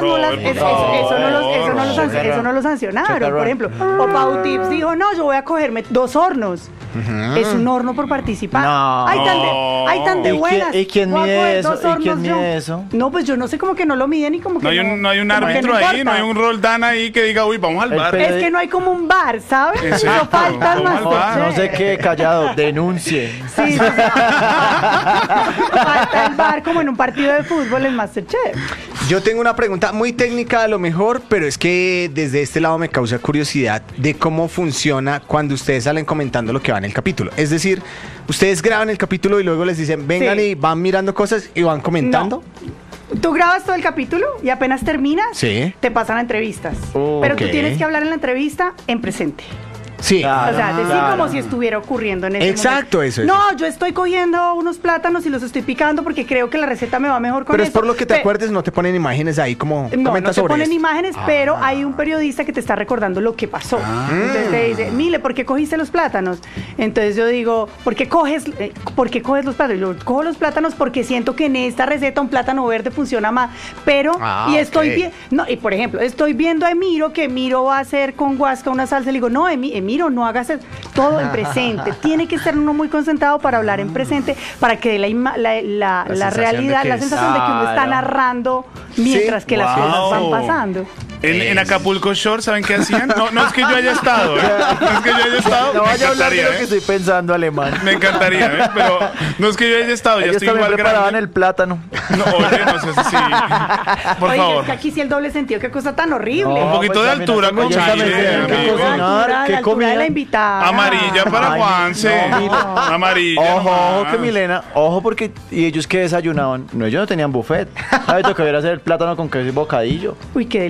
eso no lo sancionaron. Por ejemplo, o Pau Tips dijo, no, yo voy a cogerme 2 hornos. Es un horno por participar. No. Hay tan de buenas. ¿Y quién mide eso? No, pues yo no sé, cómo que no lo miden y como que no hay un árbitro ahí, no hay un Roldán ahí que diga, uy, vamos al bar. Es que no hay como un bar, ¿sabes? Eso falta más. No sé qué, callado, denuncie. Sí. Falta el bar como en un partido de fútbol en MasterChef. Yo tengo una pregunta muy técnica a lo mejor, pero es que desde este lado me causa curiosidad de cómo funciona cuando ustedes salen comentando lo que va en el capítulo. Es decir, ustedes graban el capítulo y luego les dicen, vengan y van mirando cosas y van comentando. No. Tú grabas todo el capítulo y apenas terminas, te pasan a entrevistas. Pero tú tienes que hablar en la entrevista en presente. Sí. Claro, o sea, decir como si estuviera ocurriendo en ese momento. Eso. No, yo estoy cogiendo unos plátanos y los estoy picando porque creo que la receta me va mejor con eso. Pero es por lo que te acuerdes, no te ponen imágenes ahí como no te ponen imágenes, pero hay un periodista que te está recordando lo que pasó. Entonces te dice, Mile, ¿por qué cogiste los plátanos? Entonces yo digo, ¿por qué coges los plátanos? Yo cojo los plátanos porque siento que en esta receta un plátano verde funciona más, pero y por ejemplo, estoy viendo a Emiro que Emiro va a hacer con guasca una salsa, le digo, no, Emiro, no hagas todo en presente. Tiene que estar uno muy concentrado para hablar en presente, para que dé la realidad, la sensación de que uno está narrando mientras que las cosas van pasando. En Acapulco Shore, ¿saben qué hacían? No es que yo haya estado, no es que yo haya estado. No vaya a hablar de lo que estoy pensando, alemán. Me encantaría, pero no es que yo haya estado. Ellos estoy igual preparaban grande. el plátano. No sé si. Por favor. Es que aquí sí el doble sentido, qué cosa tan horrible. Un poquito de altura con ¿Qué comida de la invitada? Amarilla para Juanse. Amarilla. Ojo, que Milena, porque ¿y ellos qué desayunaban? No, ellos no tenían buffet. ¿Sabes lo que hubiera hacer el plátano con queso y bocadillo? Uy, qué delicia. Claro.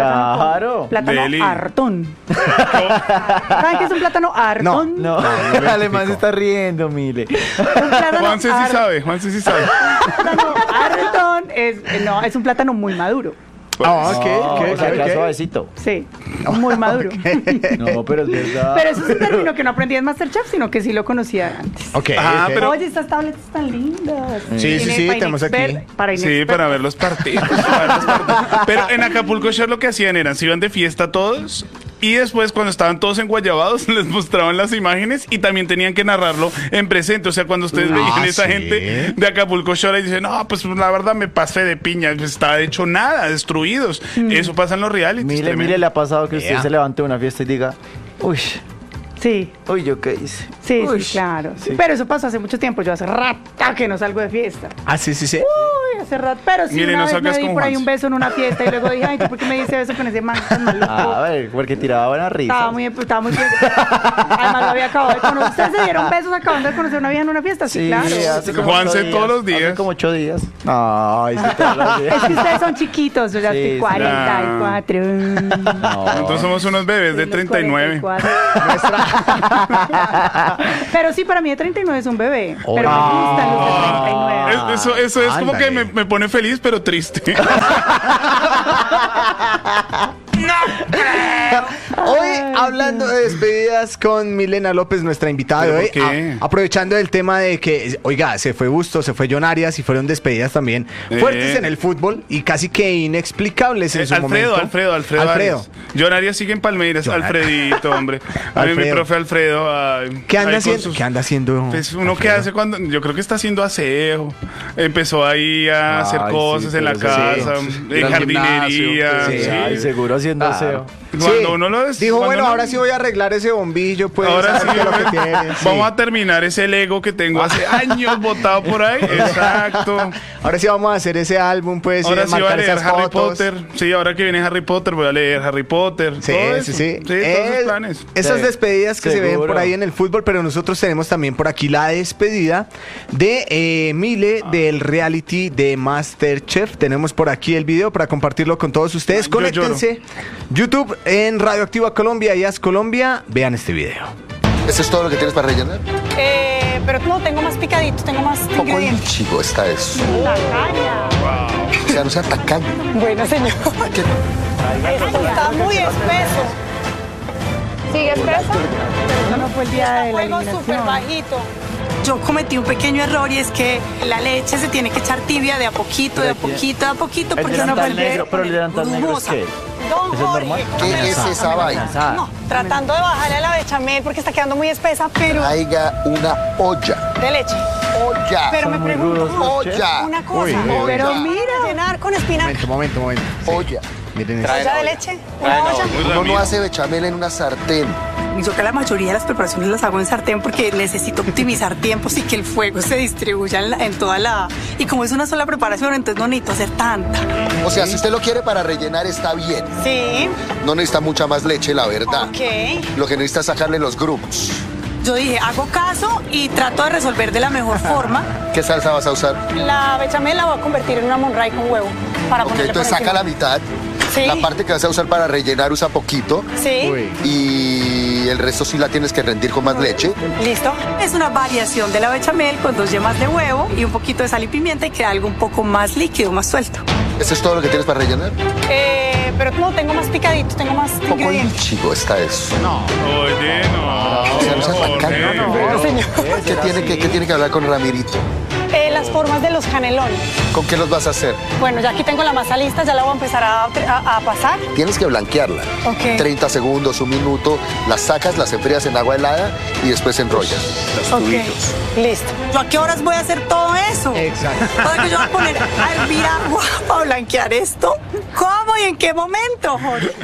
Claro. Plátano Deli. hartón. ¿Saben qué es un plátano hartón? No, Alemán se está riendo, Mile. Juanse sí sabe, Juanse sí sabe. Plátano hartón es un plátano muy maduro. O sea, acá suavecito. Sí, muy maduro. No, pero es verdad. Pero eso es un término que no aprendí en Masterchef, sino que sí lo conocía antes. Pero... Oye, estas tabletas están lindas. Sí, tenemos aquí. Para ver los partidos. Pero en Acapulco Shore lo que hacían era, se iban de fiesta todos y después cuando estaban todos enguayabados les mostraban las imágenes y también tenían que narrarlo en presente. O sea, cuando ustedes veían esa gente de Acapulco Shore y dicen, no, pues la verdad me pasé de piña, pues, estaba hecho nada, destruidos. Eso pasa en los realities. Mire, le ha pasado que usted se levante de una fiesta y diga, uy, sí. Uy, ¿yo qué hice? Sí, claro. Sí. Pero eso pasó hace mucho tiempo. Yo hace rato que no salgo de fiesta. Ah, sí. Uy, hace rato. Pero sí, Mire, una no vez me salgas di con por ahí Juanse. un beso en una fiesta y luego dije, ay, ¿tú por qué me dices beso con ese man tan maluco? A ver, porque tiraba buena risa. Estaba muy bien. Además, lo había acabado de conocer. ¿Ustedes se dieron besos acabando de conocer a una vieja en una fiesta? Sí, claro. Hace como Juanse 8 días. todos los días. Hace como 8 días. Ay, sí, todos los días. Es que ustedes son chiquitos. Yo ya estoy 44. No. Entonces somos unos bebés de 39. 44. Pero sí, para mí de 39 es un bebé. Pero me gustan los de 39. Eso es como que me pone feliz, pero triste. Hoy hablando de despedidas con Milena López, nuestra invitada de hoy, ¿Por qué? aprovechando el tema de que, oiga, se fue Bustos, se fue John Arias y fueron despedidas también fuertes en el fútbol y casi que inexplicables en su momento. Alfredo. Alfredo. John Arias sigue en Palmeiras, Alfredito, hombre. A mí mi profe Alfredo. ¿Qué anda haciendo? Pues uno que hace cuando, yo creo que está haciendo aseo. Empezó ahí a hacer cosas en la casa, en jardinería. Ay, seguro haciendo aseo. Cuando uno lo dijo, bueno, ahora sí voy a arreglar ese bombillo, pues. Ahora sí, lo que tiene. Vamos a terminar ese Lego que tengo hace años botado por ahí. Exacto. Ahora sí vamos a hacer ese álbum, pues. Ahora sí voy a leer esas Harry fotos. Potter. Sí, ahora que viene Harry Potter voy a leer Harry Potter. Sí. Todos esos planes. Esas despedidas que se ven por ahí en el fútbol, pero nosotros tenemos también por aquí la despedida de Mile del reality de Masterchef. Tenemos por aquí el video para compartirlo con todos ustedes. Conéctense. YouTube en Radioactiva Colombia y As Colombia. Vean este video. ¿Eso es todo lo que tienes para rellenar? Pero no, tengo más picaditos, tengo más ingredientes. Chico está eso. Tacaña. O sea, no sea tacaño. Bueno, señor. Esto está muy espeso. ¿Sigue espeso? Eso no fue el día de la eliminación. Súper bajito. Yo cometí un pequeño error y es que la leche se tiene que echar tibia de a poquito, porque no fue el negro, pero el delantal negro es que Don ¿eso es normal? ¿Qué es esa vaina? No, tratando de bajarle a la bechamel porque está quedando muy espesa, pero Traiga una olla. de leche. Olla. Pero me pregunto Olla. una cosa. Uy, Pero olla. mira, llenar con espinaca. Momento. Olla. Miren esto. ¿Olla de leche? ¿Una olla? Uno no hace bechamel en una sartén. Yo que la mayoría de las preparaciones las hago en sartén porque necesito optimizar tiempos y que el fuego se distribuya en toda la... Y como es una sola preparación, entonces no necesito hacer tanta. O sea, si usted lo quiere para rellenar, está bien. Sí. No necesita mucha más leche, la verdad. Ok. Lo que necesita es sacarle los grumos. Yo dije, hago caso y trato de resolver de la mejor forma. ¿Qué salsa vas a usar? La bechamel la voy a convertir en una Monterrey con huevo. Para Ok, ponerle entonces por saca encima. la mitad. Sí. La parte que vas a usar para rellenar usa poquito. Sí. Y el resto sí la tienes que rendir con más leche. ¿Listo? Es una variación de la bechamel con 2 yemas de huevo y un poquito de sal y pimienta y queda algo un poco más líquido, más suelto. ¿Eso es todo lo que tienes para rellenar? Pero no, tengo más picaditos, tengo más ingredientes. Chico, está eso. Oye, no. O sea, no seas tacaño. No, señor. ¿Qué tiene que hablar con Ramirito? Las formas de los canelones. ¿Con qué los vas a hacer? Bueno, ya aquí tengo la masa lista, ya la voy a empezar a pasar. Tienes que blanquearla. Ok. 30 segundos, 1 minuto. Las sacas, las enfrías en agua helada y después enrollas. Los tubitos. Listo. ¿Yo a qué horas voy a hacer todo eso? Exacto. Porque yo voy a poner a hervir agua para blanquear esto. ¿Cómo y en qué momento, Jorge?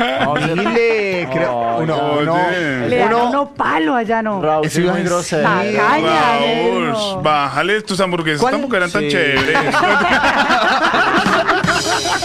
Mile, creo. Le dan uno palo allá, ¿no? Raúl, es muy grosero. Tacaña, Raúl, negro. bájale tus hamburguesas, tampoco eran tan Sí. chéveres.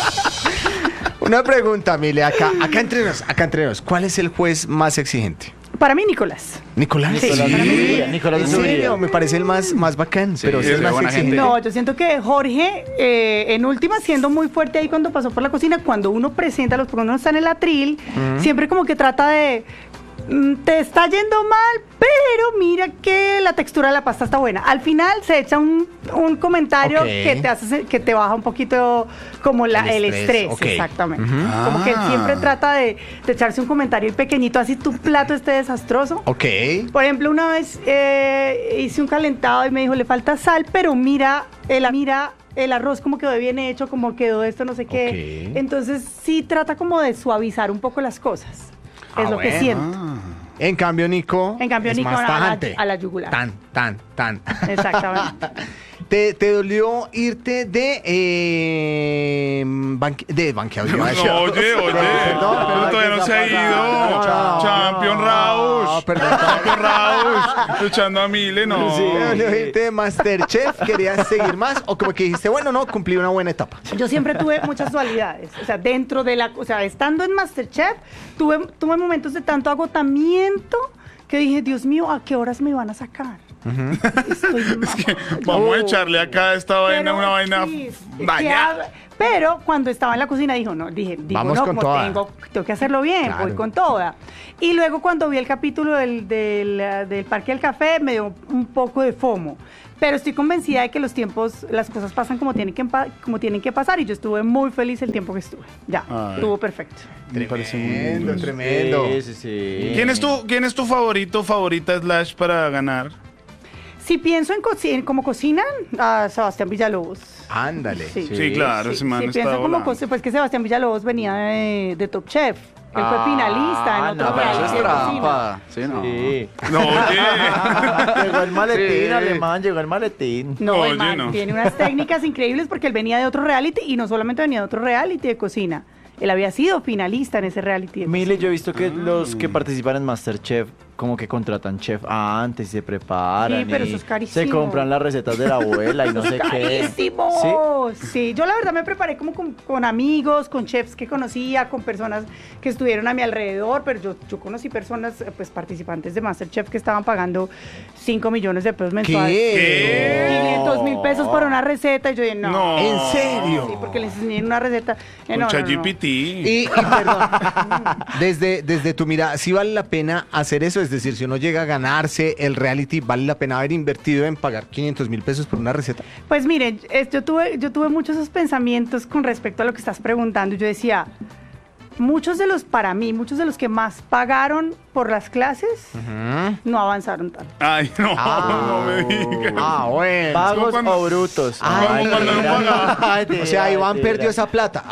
Una pregunta, Mile, acá entre nos. ¿Cuál es el juez más exigente? Para mí, Nicolás. ¿Nicolás? Sí. Nicolás ¿En serio? Me parece el más bacán, pero sí, es más buena exigente. No, yo siento que Jorge, en última, siendo muy fuerte ahí cuando pasó por la cocina, cuando uno presenta, cuando uno está en el atril, siempre como que trata de... te está yendo mal, pero mira que la textura de la pasta está buena. Al final se echa un comentario que te baja un poquito como el estrés. Exactamente. Como que él siempre trata de echarse un comentario pequeñito, así tu plato esté desastroso. Por ejemplo, una vez hice un calentado y me dijo, le falta sal, pero mira el arroz como quedó bien hecho, como quedó esto, no sé qué. Entonces sí trata como de suavizar un poco las cosas. Es lo que siento. En cambio, Nico es más tajante. a la yugular. Tan. Exactamente. ¿Te dolió irte de banqueado? No, oye, pero todavía no se ha ido. Champion Rausch. Champion Rausch. Luchando a Mile, no. ¿Te dolió irte de Masterchef? ¿Querías seguir más? ¿O como que dijiste, bueno, no, cumplí una buena etapa? Yo siempre tuve muchas dualidades. O sea, estando en Masterchef, tuve momentos de tanto agotamiento que dije, Dios mío, ¿a qué horas me van a sacar? Es que vamos a echarle acá a esta vaina una vaina dañada. Pero cuando estaba en la cocina digo, vamos no, con como toda. tengo que hacerlo bien, Claro. voy con toda. Y luego cuando vi el capítulo del Parque del Café me dio un poco de FOMO. Pero estoy convencida de que las cosas pasan como tienen que pasar, y yo estuve muy feliz el tiempo que estuve. Ya, estuvo perfecto. Tremendo. Sí. ¿Quién es tu favorita / para ganar? Si pienso en cómo cocinan, a Sebastián Villalobos. Ándale. Sí, claro, ese man Si está pienso volando. pues que Sebastián Villalobos venía de Top Chef. Él fue finalista en otro pero eso reality es de cocina. trampa. Sí, no. Sí. No, oye. Llegó el maletín, Sí. alemán, llegó el maletín. No, Oye, el man no. tiene unas técnicas increíbles porque él venía de otro reality, y no solamente venía de otro reality de cocina. Él había sido finalista en ese reality de Mile, cocina. yo he visto que los que participan en Masterchef como que contratan chef antes y se preparan. Sí, pero y eso es carísimo. se compran las recetas de la abuela y no sé qué. ¡Carísimo! Sí, yo la verdad me preparé como con amigos, con chefs que conocía, con personas que estuvieron a mi alrededor, pero yo conocí personas, pues participantes de Masterchef, que estaban pagando 5 millones de pesos mensuales. ¿Qué? 500,000 pesos por una receta, y yo dije, no. No. ¿En serio? Sí, porque les enseñé una receta. Con No. ChatGPT. Y perdón, desde tu mirada, ¿sí vale la pena hacer eso? Es decir, si uno llega a ganarse el reality, ¿vale la pena haber invertido en pagar 500,000 pesos por una receta? Pues miren, yo tuve muchos esos pensamientos con respecto a lo que estás preguntando. Yo decía, muchos de los que más pagaron por las clases, no avanzaron tanto. Ay, no me digas. Bueno. ¿Pagos cuando- o brutos? Como cuando no pagaba. Ay, O sea, Iván perdió esa plata.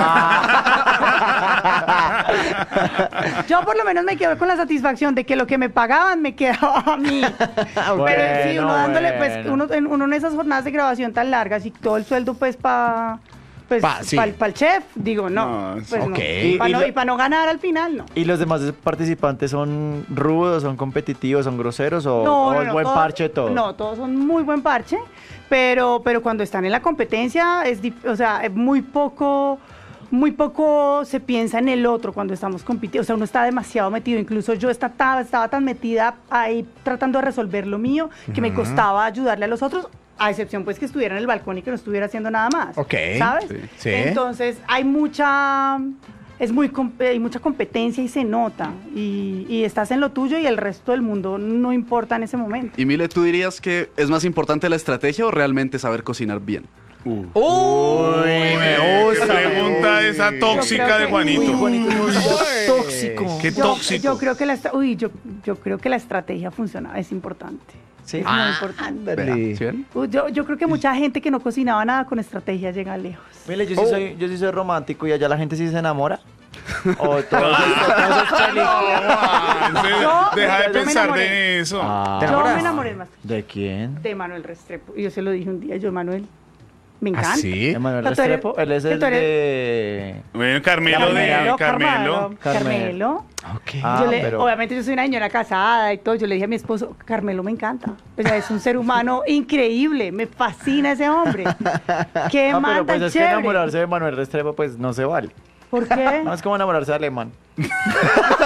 Yo por lo menos me quedé con la satisfacción de que lo que me pagaban me quedaba a mí. Pero sí, uno dándole, pues, uno en esas jornadas de grabación tan largas y todo el sueldo, pues, para el chef, digo, no. No, Pues, ok. no. Y para no ganar al final, no. ¿Y los demás participantes son rudos, son competitivos, son groseros o No, es buen todos- parche todo? No, todos son muy buen parche, pero cuando están en la competencia es muy poco se piensa en el otro cuando estamos compitiendo. O sea, uno está demasiado metido. Incluso yo estaba tan metida ahí tratando de resolver lo mío que me costaba ayudarle a los otros, a excepción pues que estuviera en el balcón y que no estuviera haciendo nada más. Ok. ¿Sabes? Sí. Entonces hay mucha competencia y se nota. Y estás en lo tuyo y el resto del mundo no importa en ese momento. Y Mile, ¿tú dirías que es más importante la estrategia o realmente saber cocinar bien? Me gusta. Qué pregunta esa tóxica de Juanito. Tóxico. Qué tóxico. Yo creo que la estrategia funciona, es importante. Sí. Es muy importante. Ándale. ¿Sí ven? Yo creo que mucha gente que no cocinaba nada con estrategia llega lejos. Mire, yo sí soy romántico y allá la gente sí se enamora. O todo eso es película. Deja de yo me pensar enamoré. de eso. Yo me enamoré más ¿De quién? de Manuel Restrepo. Y yo se lo dije un día, Manuel, me encanta. ¿Ah, sí? Emanuel Pero tú eres- Restrepo, él es el tú eres- de... Bueno, Carmelo de Carmelo. Carmelo. Ok. pero... Obviamente yo soy una señora casada y todo. Yo le dije a mi esposo, Carmelo me encanta. O sea, es un ser humano increíble. Me fascina ese hombre. Qué No, man pero pues tan es que chévere. enamorarse de Manuel Restrepo pues no se vale. ¿Por qué? No es como enamorarse de alemán.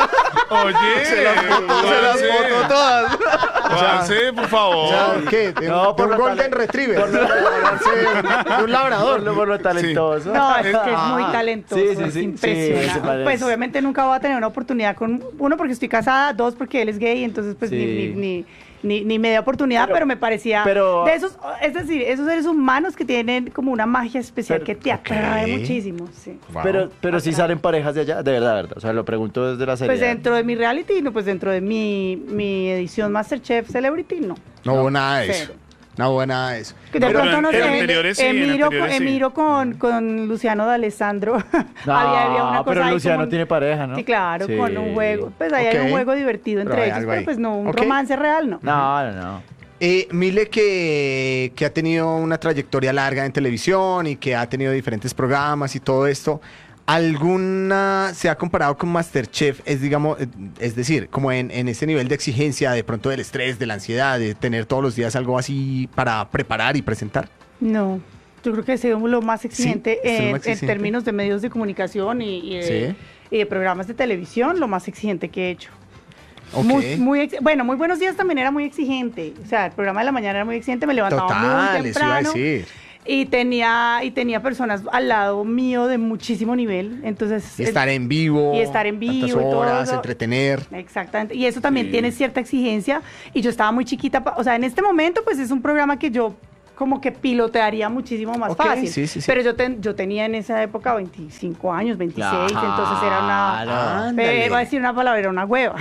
Oye, se las foto todas. Juanse, por favor. ¿Qué? No, por un Golden Retriever. De un labrador. Por lo talentoso. No, es que es muy talentoso, Sí, sí, es sí, impresionante. sí, se parece. Pues obviamente nunca voy a tener una oportunidad con uno porque estoy casada, dos porque él es gay, entonces pues Sí. ni media oportunidad, pero me parecía de esos, es decir, esos seres humanos que tienen como una magia especial que te atrae muchísimo. Sí. Wow. Pero si salen parejas de allá, de verdad. O sea, lo pregunto desde la seriedad. Pues dentro de mi reality, no, pues dentro de mi edición Masterchef Celebrity, no. No hubo nada de eso. Cero. No hubo nada de eso. De pronto no sé, anteriores sí, Emiro con Luciano D'Alessandro. había una cosa pero ahí Luciano como tiene pareja, ¿no? Sí, claro, Sí. con un juego. Pues ahí hay un juego divertido entre ellos, pero pues no, un romance real, no. No. Mile que ha tenido una trayectoria larga en televisión y que ha tenido diferentes programas y todo esto, ¿alguna se ha comparado con MasterChef? Es decir, como en ese nivel de exigencia, de pronto del estrés, de la ansiedad, de tener todos los días algo así para preparar y presentar. No, yo creo que he sido lo más exigente, ¿Sí? en términos de medios de comunicación y de programas de televisión, lo más exigente que he hecho. Okay. Muy Buenos Días también era muy exigente. O sea, el programa de la mañana era muy exigente, me levantaba muy temprano. Eso iba a decir. Y tenía personas al lado mío de muchísimo nivel, entonces... Y estar en vivo. Y estar en vivo. Tantas horas, y todo entretener. Exactamente. Y eso también tiene cierta exigencia. Y yo estaba muy chiquita. O sea, en este momento, pues es un programa que yo como que pilotearía muchísimo más fácil. Sí. Pero yo tenía en esa época 25 años, 26, entonces era una... iba a decir una palabra, era una hueva.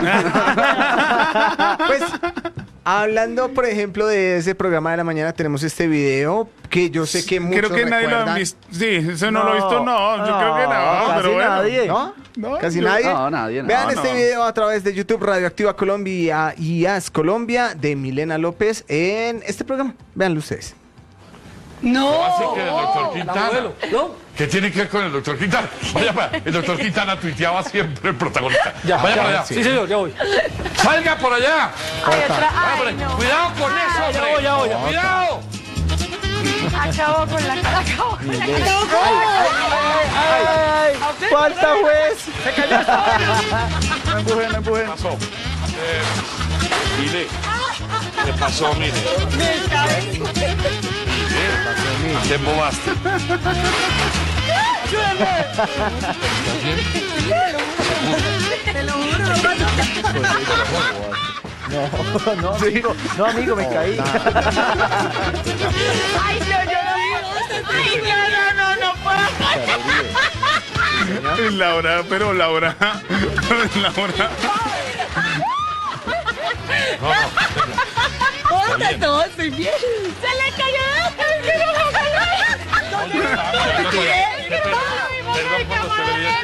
Pues... Hablando, por ejemplo, de ese programa de la mañana, tenemos este video que yo sé que muchos creo que nadie lo ha visto. Sí, eso no lo he visto, no. Yo creo que no, pero bueno. Nadie. ¿No? ¿Casi nadie? No, nadie. Vean este video a través de YouTube, Radioactiva Colombia y As Colombia, de Milena López en este programa. Véanlo ustedes. No. Así que el doctor Quintana. ¿No? ¿Qué tiene que ver con el doctor Quintana? Vaya para allá. El doctor Quintana tuiteaba siempre el protagonista. Vaya para allá. Sí, señor, ya voy. ¡Salga por allá! No. Cuidado con eso, hombre. Ya voy. ¡Cuidado! Acabó con la cara. ¡Ay! ¡Falta, juez! ¡Se cayó! No empujen. ¿Qué pasó? Mire. ¿Qué pasó, mire? Te embobaste. Te lo juro, No, amigo, me caí. Ay, no puedo. Laura. ¿Cómo está todo? Estoy bien. Se le cayó. Perdón cuando se le dio.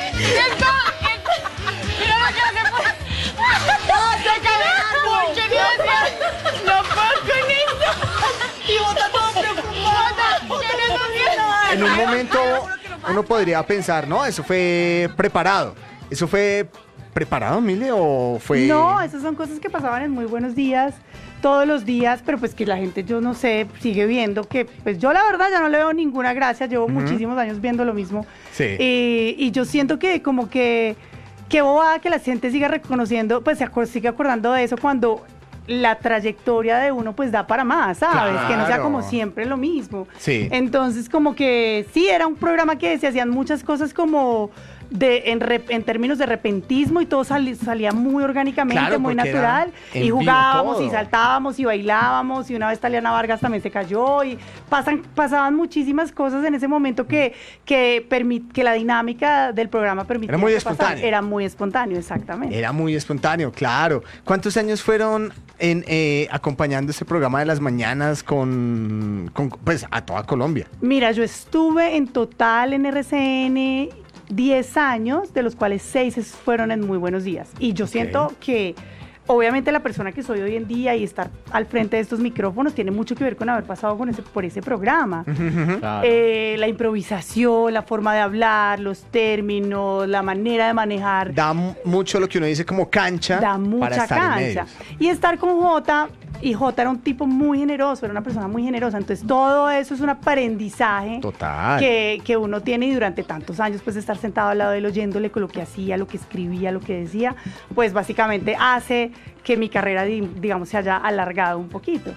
No puedo con esto. Y vos estás todo preocupada. En un momento uno podría pensar, ¿no? Eso fue preparado. ¿Eso fue preparado, Mile, o fue...? No, esas son cosas que pasaban en Muy Buenos Días, todos los días, pero pues que la gente, yo no sé, sigue viendo que, pues yo la verdad ya no le veo ninguna gracia, llevo muchísimos años viendo lo mismo. Sí. Y yo siento que como que, qué bobada que la gente siga reconociendo, pues sigue acordando de eso cuando la trayectoria de uno pues da para más, ¿sabes? Claro. Que no sea como siempre lo mismo. Sí. Entonces como que sí, era un programa que se hacían muchas cosas como... en términos de repentismo y todo salía muy orgánicamente, Claro, muy porque natural, era en y vivo jugábamos todo. y saltábamos y bailábamos, y una vez Taliana Vargas también se cayó, y pasaban muchísimas cosas en ese momento que la dinámica del programa permitía. Era muy que pasara. espontáneo. Era muy espontáneo, exactamente. Era muy espontáneo, claro. ¿Cuántos años fueron acompañando este programa de las mañanas con pues a toda Colombia? Mira, yo estuve en total en RCN 10 años, de los cuales 6 fueron en Muy Buenos Días. Y yo siento que, obviamente, la persona que soy hoy en día y estar al frente de estos micrófonos tiene mucho que ver con haber pasado por ese programa. Claro. La improvisación, la forma de hablar, los términos, la manera de manejar. Da mucho lo que uno dice como cancha. Da mucha para estar en cancha. medios. Y estar con Jota Y Jota era un tipo muy generoso, era una persona muy generosa. Entonces todo eso es un aprendizaje Total. que uno tiene y durante tantos años, pues estar sentado al lado de él oyéndole con lo que hacía, lo que escribía, lo que decía, pues básicamente hace que mi carrera, digamos, se haya alargado un poquito.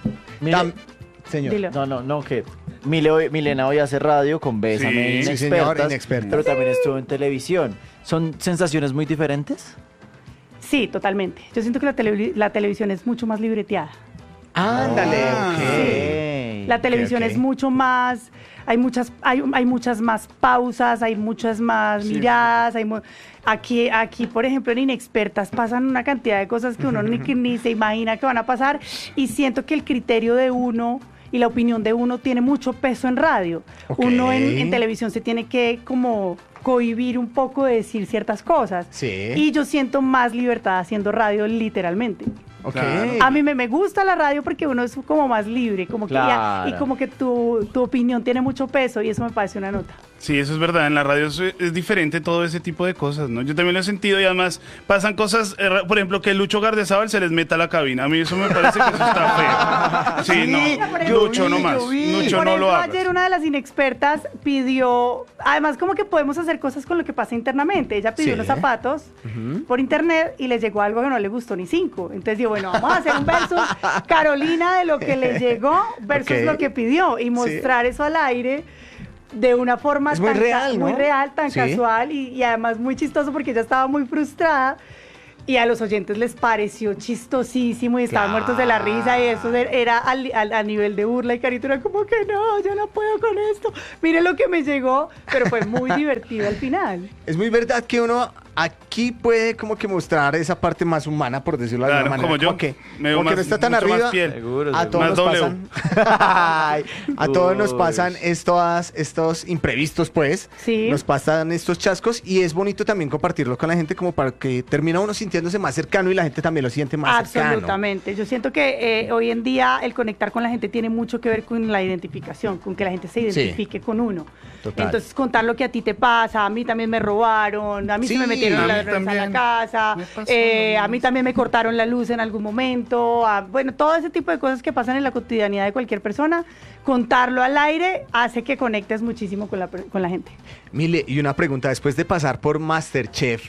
Señor. Dilo. No, que Milena hoy hace radio con Bésame, Sí, señor, Inexpertas. pero también estuvo en televisión. ¿Son sensaciones muy diferentes? Sí, totalmente. Yo siento que la televisión es mucho más libreteada. Ándale, Sí. La televisión es mucho más, hay muchas más pausas, hay muchas más miradas, aquí, por ejemplo, en Inexpertas pasan una cantidad de cosas que uno ni se imagina que van a pasar, y siento que el criterio de uno y la opinión de uno tiene mucho peso en radio. Uno en televisión se tiene que como cohibir un poco de decir ciertas cosas. Sí. Y yo siento más libertad haciendo radio literalmente. Okay. A mí me gusta la radio porque uno es como más libre, como Claro. y como que tu opinión tiene mucho peso y eso me parece una nota. Sí, eso es verdad. En la radio es diferente todo ese tipo de cosas, ¿no? Yo también lo he sentido y además pasan cosas, por ejemplo, que Lucho Gardezábal se les meta a la cabina. A mí eso me parece que eso está feo. Sí, no. Lucho no más. Lucho Por no ejemplo, lo hagas. ayer una de las Inexpertas pidió, además como que podemos hacer cosas con lo que pasa internamente. Ella pidió unos zapatos por internet y les llegó algo que no le gustó ni 5. Entonces digo, bueno, vamos a hacer un versus Carolina de lo que le llegó versus lo que pidió y mostrar eso al aire de una forma es muy real, ¿no? muy real, tan casual y además muy chistoso porque ella estaba muy frustrada y a los oyentes les pareció chistosísimo y estaban muertos de la risa y eso era a nivel de burla y Carito era como que no, yo no puedo con esto, mire lo que me llegó, pero fue muy divertido al final. Es muy verdad que uno aquí puede como que mostrar esa parte más humana, por decirlo de alguna manera. Como yo, como que me no está tan mucho más arriba. piel. Seguro, A todos más nos W. pasan. A todos nos pasan estos imprevistos, pues. Sí. Nos pasan estos chascos y es bonito también compartirlo con la gente como para que termina uno sintiéndose más cercano y la gente también lo siente más cercano. Absolutamente. Yo siento que hoy en día el conectar con la gente tiene mucho que ver con la identificación, con que la gente se identifique con uno. Total. Entonces contar lo que a ti te pasa, a mí también me robaron, a mí se me metieron la droga en la casa, a mí también me cortaron la luz en algún momento, bueno, todo ese tipo de cosas que pasan en la cotidianidad de cualquier persona, contarlo al aire hace que conectes muchísimo con la gente. Mile, y una pregunta, después de pasar por MasterChef,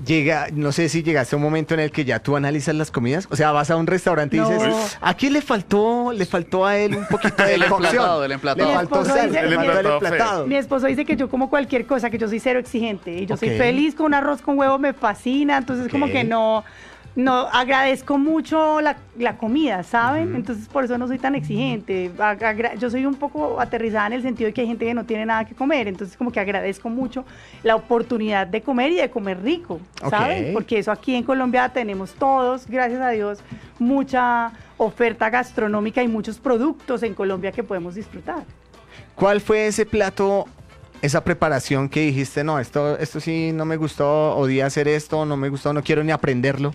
no sé si llegaste a un momento en el que ya tú analizas las comidas, o sea, vas a un restaurante y dices, aquí le faltó a él un poquito de cocción. Del emplatado. Le faltó sal, le faltó el emplatado. Mi esposo dice que yo como cualquier cosa, que yo soy cero exigente y yo soy Ok. feliz con un arroz con huevo, me fascina, entonces como que no agradezco mucho la comida, ¿saben? Entonces por eso no soy tan exigente. Yo soy un poco aterrizada en el sentido de que hay gente que no tiene nada que comer, entonces como que agradezco mucho la oportunidad de comer y de comer rico, ¿saben? Ok. Porque eso aquí en Colombia tenemos todos, gracias a Dios, mucha oferta gastronómica y muchos productos en Colombia que podemos disfrutar. ¿Cuál fue ese plato, esa preparación que dijiste, no, esto sí no me gustó, odié hacer esto, no me gustó, no quiero ni aprenderlo?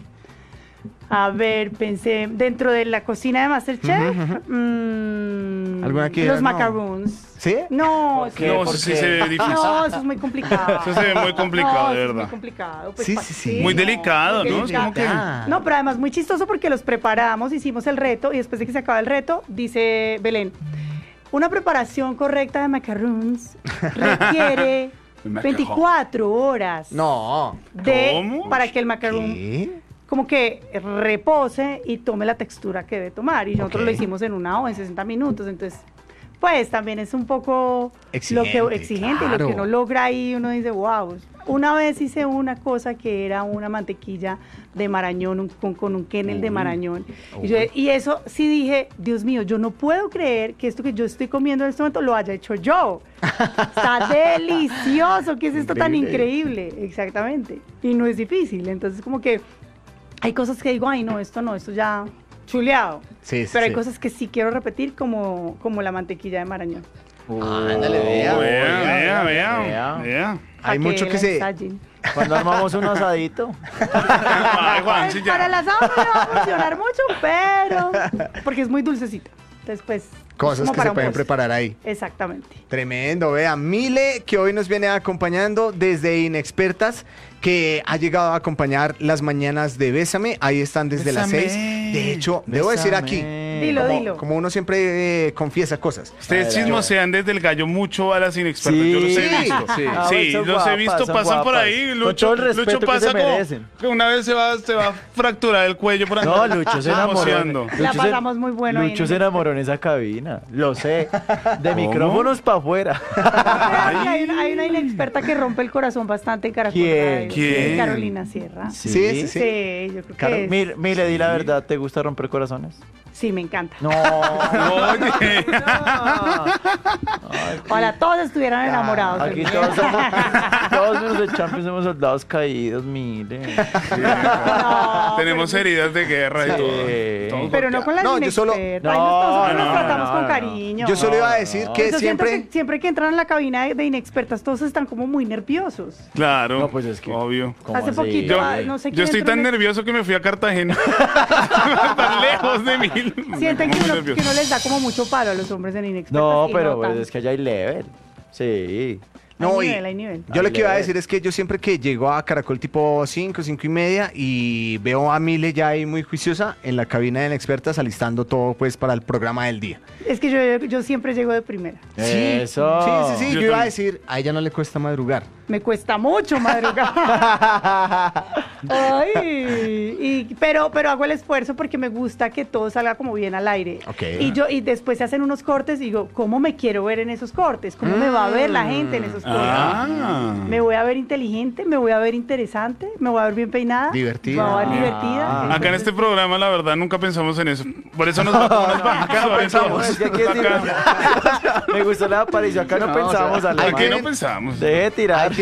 A ver, pensé, dentro de la cocina de MasterChef, ¿Alguna que los no? macarons. ¿Sí? No, No, eso sí se ve difícil. no, eso es muy complicado. Eso se ve muy complicado, No, de eso es verdad. muy complicado. Pues, Sí. Muy delicado, muy ¿no? Es como delicado. que... No, pero además muy chistoso porque los preparamos, hicimos el reto y después de que se acaba el reto, dice Belén, una preparación correcta de macarons requiere 24 horas No. ¿Cómo? para que el macarón como que repose y tome la textura que debe tomar. Y nosotros lo hicimos en 1 hora, en 60 minutos. Entonces, pues también es un poco Exigente, lo que uno logra ahí, uno dice, wow. Una vez hice una cosa que era una mantequilla de marañón con un kernel de marañón. Y eso sí dije, Dios mío, yo no puedo creer que esto que yo estoy comiendo en este momento lo haya hecho yo. Está delicioso, ¿qué es esto tan increíble? Exactamente. Y no es difícil. Entonces como que hay cosas que digo, ay no, esto ya chuleado. Sí, Pero hay sí. cosas que sí quiero repetir como la mantequilla de marañón. Ándale, vea. Vea. Hay mucho que se... Cuando armamos un asadito. Ay, Juan, sí, ya. Para el asado no me va a funcionar mucho, pero... Porque es muy dulcecita. Entonces, pues... Cosas como que para se un pueden postre. preparar ahí. Exactamente. Tremendo, vea. Mile, que hoy nos viene acompañando desde Inexpertas, que ha llegado a acompañar las mañanas de Bésame. Ahí están desde las Bésame. 6. De hecho, debo decir aquí, Dilo. Como uno siempre confiesa cosas. Ustedes chismosean desde el gallo mucho a las inexpertas. Yo los he visto. Sí, los he visto, pasan por ahí. Lucho pasa como una vez se va a fracturar el cuello por ahí. No, Lucho se enamoró. La pasamos muy bueno. Lucho se enamoró en esa cabina. Lo sé. De micrófonos para afuera. Hay una inexperta que rompe el corazón bastante en Caracol. ¿Quién? Carolina Sierra. Sí, yo creo que es. Mire, di la verdad, ¿te gusta romper corazones? Sí, me encanta. No. Oye. Ojalá todos estuvieran enamorados. Aquí todos menos de Champions somos soldados caídos, mire. Tenemos heridas de guerra y todo. Pero no con las inexpertas. Nosotros nos tratamos con cariño. Yo solo iba a decir que Yo siento siempre... que siempre que entran a la cabina de inexpertas, todos están como muy nerviosos. Claro. No, pues es que... Obvio. Hace poquito, no sé quién Yo estoy entró tan en el- nervioso que me fui a Cartagena. Tan lejos de mí. Sienten que Muy uno nervioso. les da como mucho palo a los hombres en inexpertas. No, y pero tanto. es que allá hay level. Sí. No, hay nivel. Yo lo que iba a decir es que yo siempre que llego a Caracol tipo 5:30 y veo a Mile ya ahí muy juiciosa en la cabina de expertas alistando todo pues para el programa del día. Es que yo siempre llego de primera. Eso. Sí. Yo iba a decir, a ella no le cuesta madrugar. Me cuesta mucho madrugar. Pero hago el esfuerzo porque me gusta que todo salga como bien al aire. Okay. Y después se hacen unos cortes y digo, ¿cómo me quiero ver en esos cortes? ¿Cómo me va a ver la gente en esos cortes? ¿Me voy a ver inteligente? ¿Me voy a ver interesante? ¿Me voy a ver bien peinada? Divertida. ¿Me voy a ver divertida? Acá en este programa, la verdad, nunca pensamos en eso. Por eso nos va como nos va. Acá no pensamos. Es que aquí es me gustó la aparición. Acá no pensamos. Aquí no pensamos. Deje de tirar.